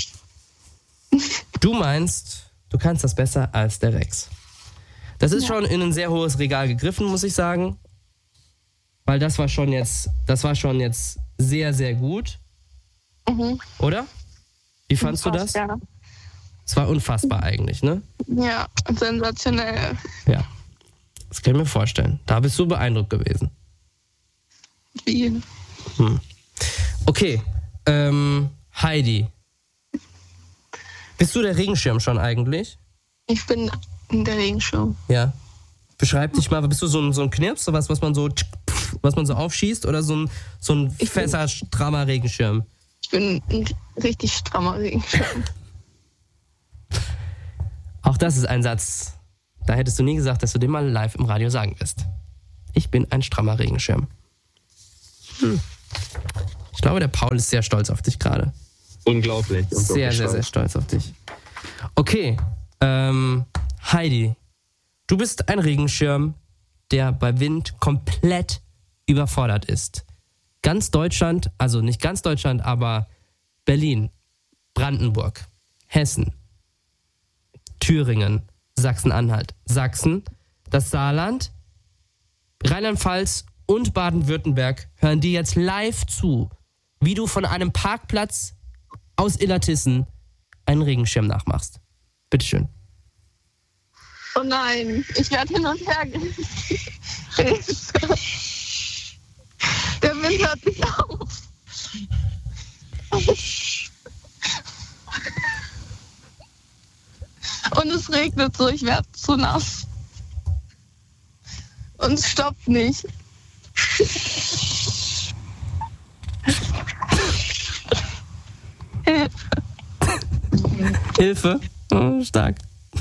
du meinst, du kannst das besser als der Rex. Das ist schon in ein sehr hohes Regal gegriffen, muss ich sagen. Weil das war schon jetzt sehr, sehr gut. Mhm. Oder? Wie fandst du das? Ja. Es war unfassbar eigentlich, ne? Ja, sensationell. Ja. Das kann ich mir vorstellen. Da bist du beeindruckt gewesen. Wie? Okay. Heidi. Bist du der Regenschirm schon eigentlich? Ich bin Der Regenschirm. Ja. Beschreib dich mal, bist du so ein Knirps, sowas, was man so aufschießt oder so ein fester, strammer Regenschirm? Ich bin ein richtig strammer Regenschirm. Auch das ist ein Satz, da hättest du nie gesagt, dass du den mal live im Radio sagen wirst. Ich bin ein strammer Regenschirm. Ich glaube, der Paul ist sehr stolz auf dich gerade. Unglaublich. Sehr, sehr, sehr stolz auf dich. Okay, Heidi, du bist ein Regenschirm, der bei Wind komplett überfordert ist. Ganz Deutschland, also nicht ganz Deutschland, aber Berlin, Brandenburg, Hessen, Thüringen, Sachsen-Anhalt, Sachsen, das Saarland, Rheinland-Pfalz und Baden-Württemberg hören dir jetzt live zu, wie du von einem Parkplatz aus Illertissen einen Regenschirm nachmachst. Bitteschön. Oh nein, ich werde hin und her gerissen. Der Wind hört nicht auf. Und es regnet so, ich werde zu nass. Und es stoppt nicht. Hilfe. Oh, stark.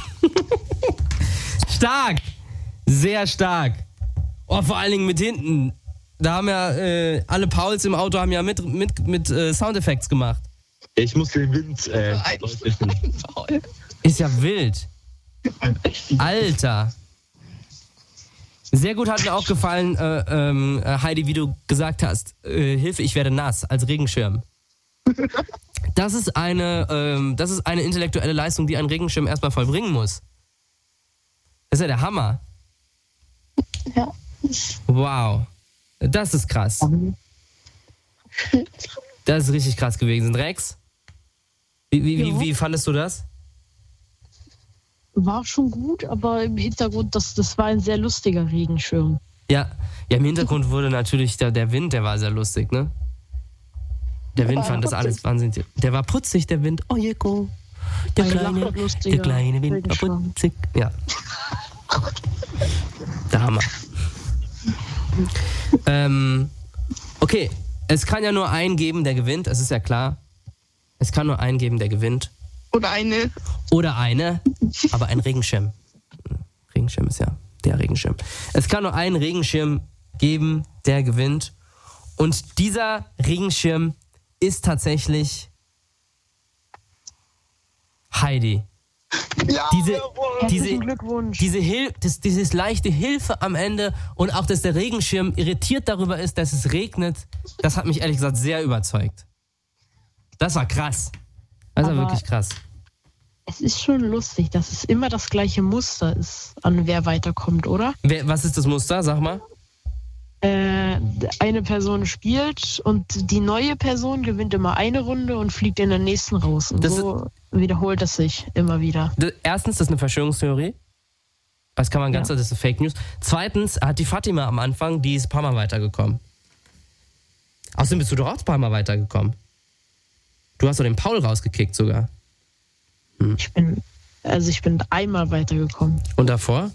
Stark. Sehr stark. Oh, vor allen Dingen mit hinten. Da haben ja alle Pauls im Auto haben ja mit Soundeffekts gemacht. Ich muss den Wind Paul. Ist ja wild. Alter. Sehr gut hat mir auch gefallen, Heidi, wie du gesagt hast, Hilfe, ich werde nass, als Regenschirm. Das ist eine intellektuelle Leistung, die ein Regenschirm erstmal vollbringen muss. Das ist ja der Hammer. Ja. Wow. Das ist krass. Das ist richtig krass gewesen. Rex, wie fandest du das? War schon gut, aber im Hintergrund, das war ein sehr lustiger Regenschirm. Ja, im Hintergrund wurde natürlich der Wind, der war sehr lustig, ne? Der Wind fand das alles wahnsinnig. Der war putzig, der Wind. Oh, Jeko. Der kleine Wind war putzig. Ja. Der Hammer. Okay, es kann ja nur einen geben, der gewinnt, es ist ja klar. Es kann nur einen geben, der gewinnt. Oder eine. Oder eine, aber ein Regenschirm. Regenschirm ist ja der Regenschirm. Es kann nur einen Regenschirm geben, der gewinnt. Und dieser Regenschirm ist tatsächlich Heidi. Ja, Herzlichen Glückwunsch. Dieses leichte Hilfe am Ende und auch, dass der Regenschirm irritiert darüber ist, dass es regnet, das hat mich ehrlich gesagt sehr überzeugt. Das war krass. Das war wirklich krass. Es ist schon lustig, dass es immer das gleiche Muster ist, an wer weiterkommt, oder? Was ist das Muster? Sag mal. Eine Person spielt und die neue Person gewinnt immer eine Runde und fliegt in der nächsten raus. Und so wiederholt es sich immer wieder. Erstens, das ist eine Verschwörungstheorie. Das kann man ganz, das ist Fake News. Zweitens hat die Fatima am Anfang, die ist ein paar Mal weitergekommen. Außerdem bist du doch auch ein paar Mal weitergekommen. Du hast doch den Paul rausgekickt sogar. Ich bin einmal weitergekommen. Und davor?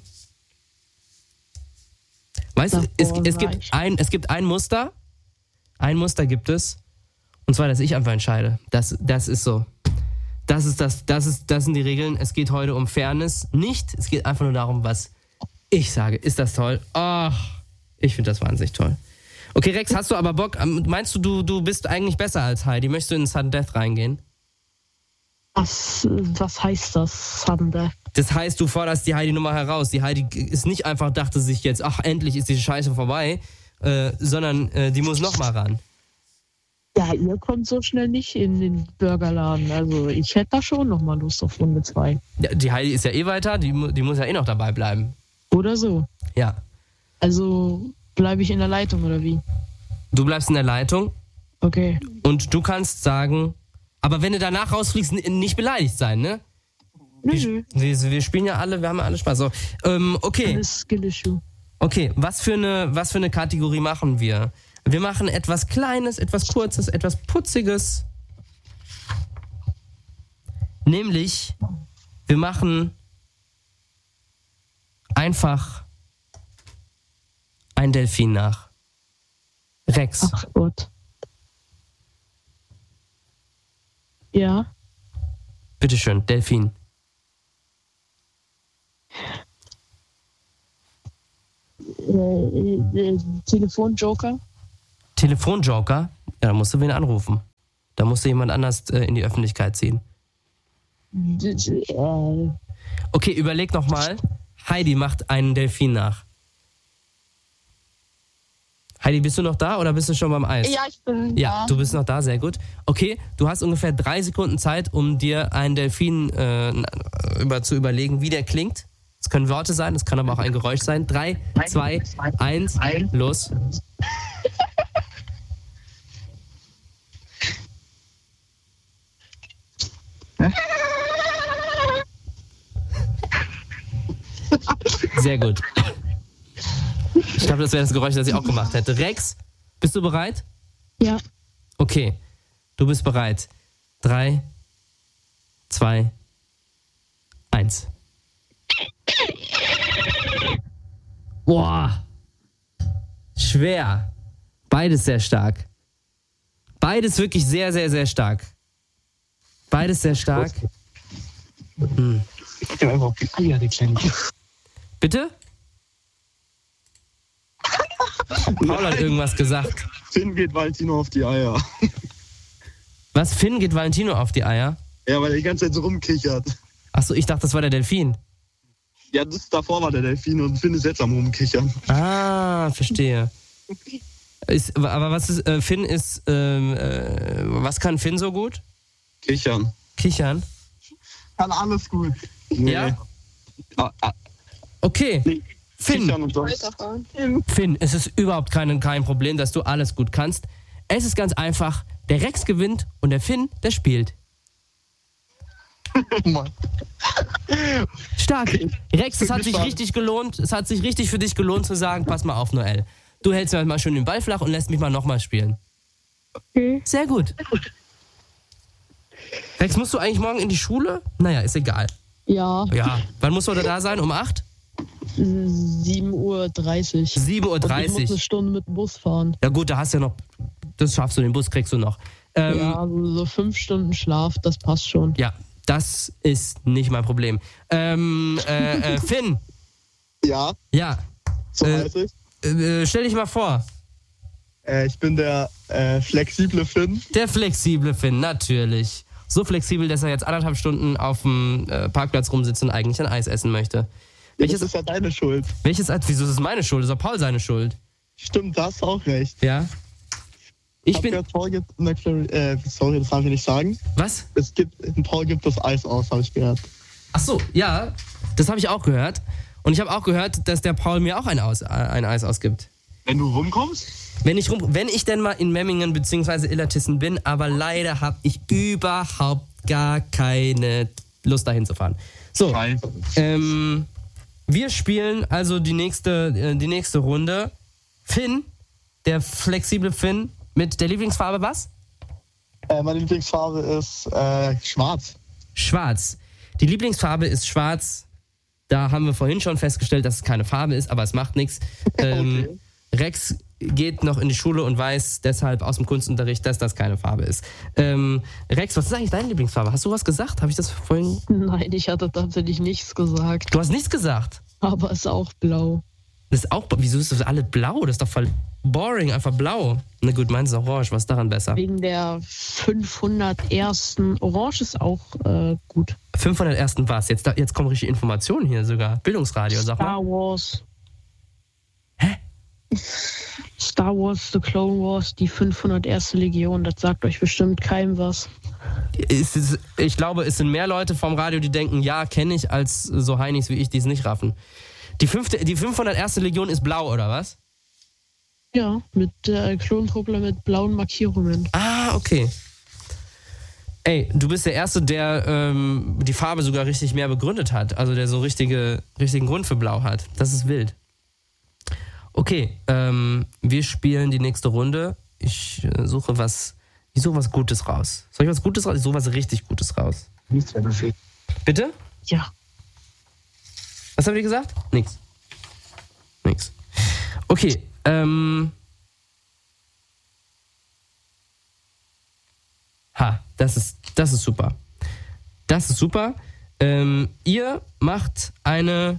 Weißt du, es gibt ein Muster. Ein Muster gibt es. Und zwar, dass ich einfach entscheide. Das ist so. Das sind die Regeln. Es geht heute um Fairness. Es geht einfach nur darum, was ich sage. Ist das toll? Ach, ich finde das wahnsinnig toll. Okay, Rex, hast du aber Bock? Meinst du bist eigentlich besser als Heidi? Möchtest du in Sudden Death reingehen? Was heißt das, Sudden Death? Das heißt, du forderst die Heidi-Nummer heraus. Die Heidi ist nicht einfach, dachte sich jetzt, ach, endlich ist die Scheiße vorbei, sondern die muss nochmal ran. Ja, ihr kommt so schnell nicht in den Burgerladen. Also ich hätte da schon nochmal Lust auf Runde 2. Ja, die Heidi ist ja eh weiter, die muss ja eh noch dabei bleiben. Oder so. Ja. Also bleibe ich in der Leitung, oder wie? Du bleibst in der Leitung. Okay. Und du kannst sagen, aber wenn du danach rausfliegst, nicht beleidigt sein, ne? Nö. Wir spielen ja alle, wir haben ja alle Spaß. So, okay. Alles Skill-Issue. Okay, was für eine Kategorie machen wir? Wir machen etwas Kleines, etwas Kurzes, etwas Putziges. Nämlich, wir machen einfach ein Delfin nach. Rex, Ach Gott. Ja. bitteschön, Delfin. Telefonjoker. Telefonjoker? Ja, da musst du wen anrufen. Da musst du jemand anders in die Öffentlichkeit ziehen. Okay, überleg nochmal. Heidi macht einen Delfin nach. Heidi, bist du noch da oder bist du schon beim Eis? Ja, ich bin Ja, da. du bist noch da, sehr gut. Okay, du hast ungefähr 3 Sekunden Zeit, um dir einen Delfin zu überlegen, wie der klingt. Es können Worte sein, es kann aber auch ein Geräusch sein. 3, 2, 1, los. Sehr gut. Ich glaube, das wäre das Geräusch, das ich auch gemacht hätte. Rex, bist du bereit? Ja. Okay, du bist bereit. 3, 2, 1. Boah. Schwer. Beides sehr stark. Beides wirklich sehr, sehr, sehr stark. Beides sehr stark. Ich hab einfach auf die Eier, die kleine. Bitte? Paul hat irgendwas gesagt. Finn geht Valentino auf die Eier. Was? Finn geht Valentino auf die Eier? Ja, weil er die ganze Zeit so rumkichert. Achso, ich dachte, das war der Delfin. Ja, davor war der Delfin und Finn ist jetzt am Rumkichern. Ah, verstehe. Aber was ist, Finn ist, was kann Finn so gut? Kichern. Kichern? Kann alles gut. Ja? Okay. Finn, Kichern und sonst. Weiterfahren. Finn, es ist überhaupt kein Problem, dass du alles gut kannst. Es ist ganz einfach, der Rex gewinnt und der Finn, der spielt. Mann. Stark. Rex, es hat sich richtig gelohnt. Es hat sich richtig für dich gelohnt zu sagen, pass mal auf, Noel. Du hältst mir mal schön den Ball flach und lässt mich mal nochmal spielen. Okay. Sehr gut. Rex, musst du eigentlich morgen in die Schule? Naja, ist egal. Ja. Ja. Wann musst du da sein? Um 8? 7:30 Uhr. 7:30 Und ich muss eine Uhr. Stunde mit dem Bus fahren. Ja gut, da hast du ja noch, das schaffst du, den Bus kriegst du noch. Ja, also so 5 Stunden Schlaf, das passt schon. Ja, das ist nicht mein Problem. Finn. Ja, Ja. so heißt ich. Stell dich mal vor. Ich bin der flexible Finn. Der flexible Finn, natürlich. So flexibel, dass er jetzt 1,5 Stunden auf dem Parkplatz rumsitzt und eigentlich ein Eis essen möchte. Das ist ja deine Schuld. Wieso ist es meine Schuld? Ist doch Paul seine Schuld. Stimmt, da hast du auch recht. Ja. Ich bin. Paul gibt, sorry, das darf ich nicht sagen. Was? Paul gibt das Eis aus, habe ich gehört. Ach so, ja. Das habe ich auch gehört. Und ich habe auch gehört, dass der Paul mir auch ein Eis ausgibt. Wenn du rumkommst? Wenn ich denn mal in Memmingen bzw. Illertissen bin, aber leider habe ich überhaupt gar keine Lust dahin zu fahren. So, wir spielen also die nächste Runde. Finn, der flexible Finn, mit der Lieblingsfarbe was? Meine Lieblingsfarbe ist schwarz. Schwarz. Die Lieblingsfarbe ist schwarz. Da haben wir vorhin schon festgestellt, dass es keine Farbe ist, aber es macht nichts. Okay. Rex geht noch in die Schule und weiß deshalb aus dem Kunstunterricht, dass das keine Farbe ist. Rex, was ist eigentlich deine Lieblingsfarbe? Hast du was gesagt? Habe ich das vorhin? Nein, ich hatte tatsächlich nichts gesagt. Du hast nichts gesagt. Aber es ist auch blau. Das ist auch. Wieso ist das alles blau? Das ist doch voll boring, einfach blau. Na gut, meins ist orange. Was ist daran besser? Wegen der 501. Orange ist auch gut. 501. was? Jetzt kommen richtige Informationen hier sogar. Bildungsradio, sag mal. Star Wars. Hä? Star Wars, The Clone Wars, die 501. Legion. Das sagt euch bestimmt keinem was. Ich glaube, es sind mehr Leute vom Radio, die denken, ja, kenne ich, als so Heinis wie ich, die es nicht raffen. Die 501. Legion ist blau, oder was? Ja, mit Klontruppler mit blauen Markierungen. Ah, okay. Ey, du bist der Erste, der die Farbe sogar richtig mehr begründet hat. Also der so richtigen Grund für blau hat. Das ist wild. Okay, wir spielen die nächste Runde. Ich suche was Gutes raus. Soll ich was Gutes raus? Ich suche was richtig Gutes raus. Nichts, wenn du Bitte? Ja. Was habt ihr gesagt? Nix. Nix. Okay, das ist super. Das ist super. Ihr macht eine...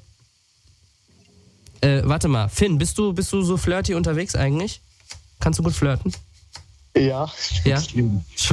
warte mal, Finn, bist du so flirty unterwegs eigentlich? Kannst du gut flirten? Ja. Ja?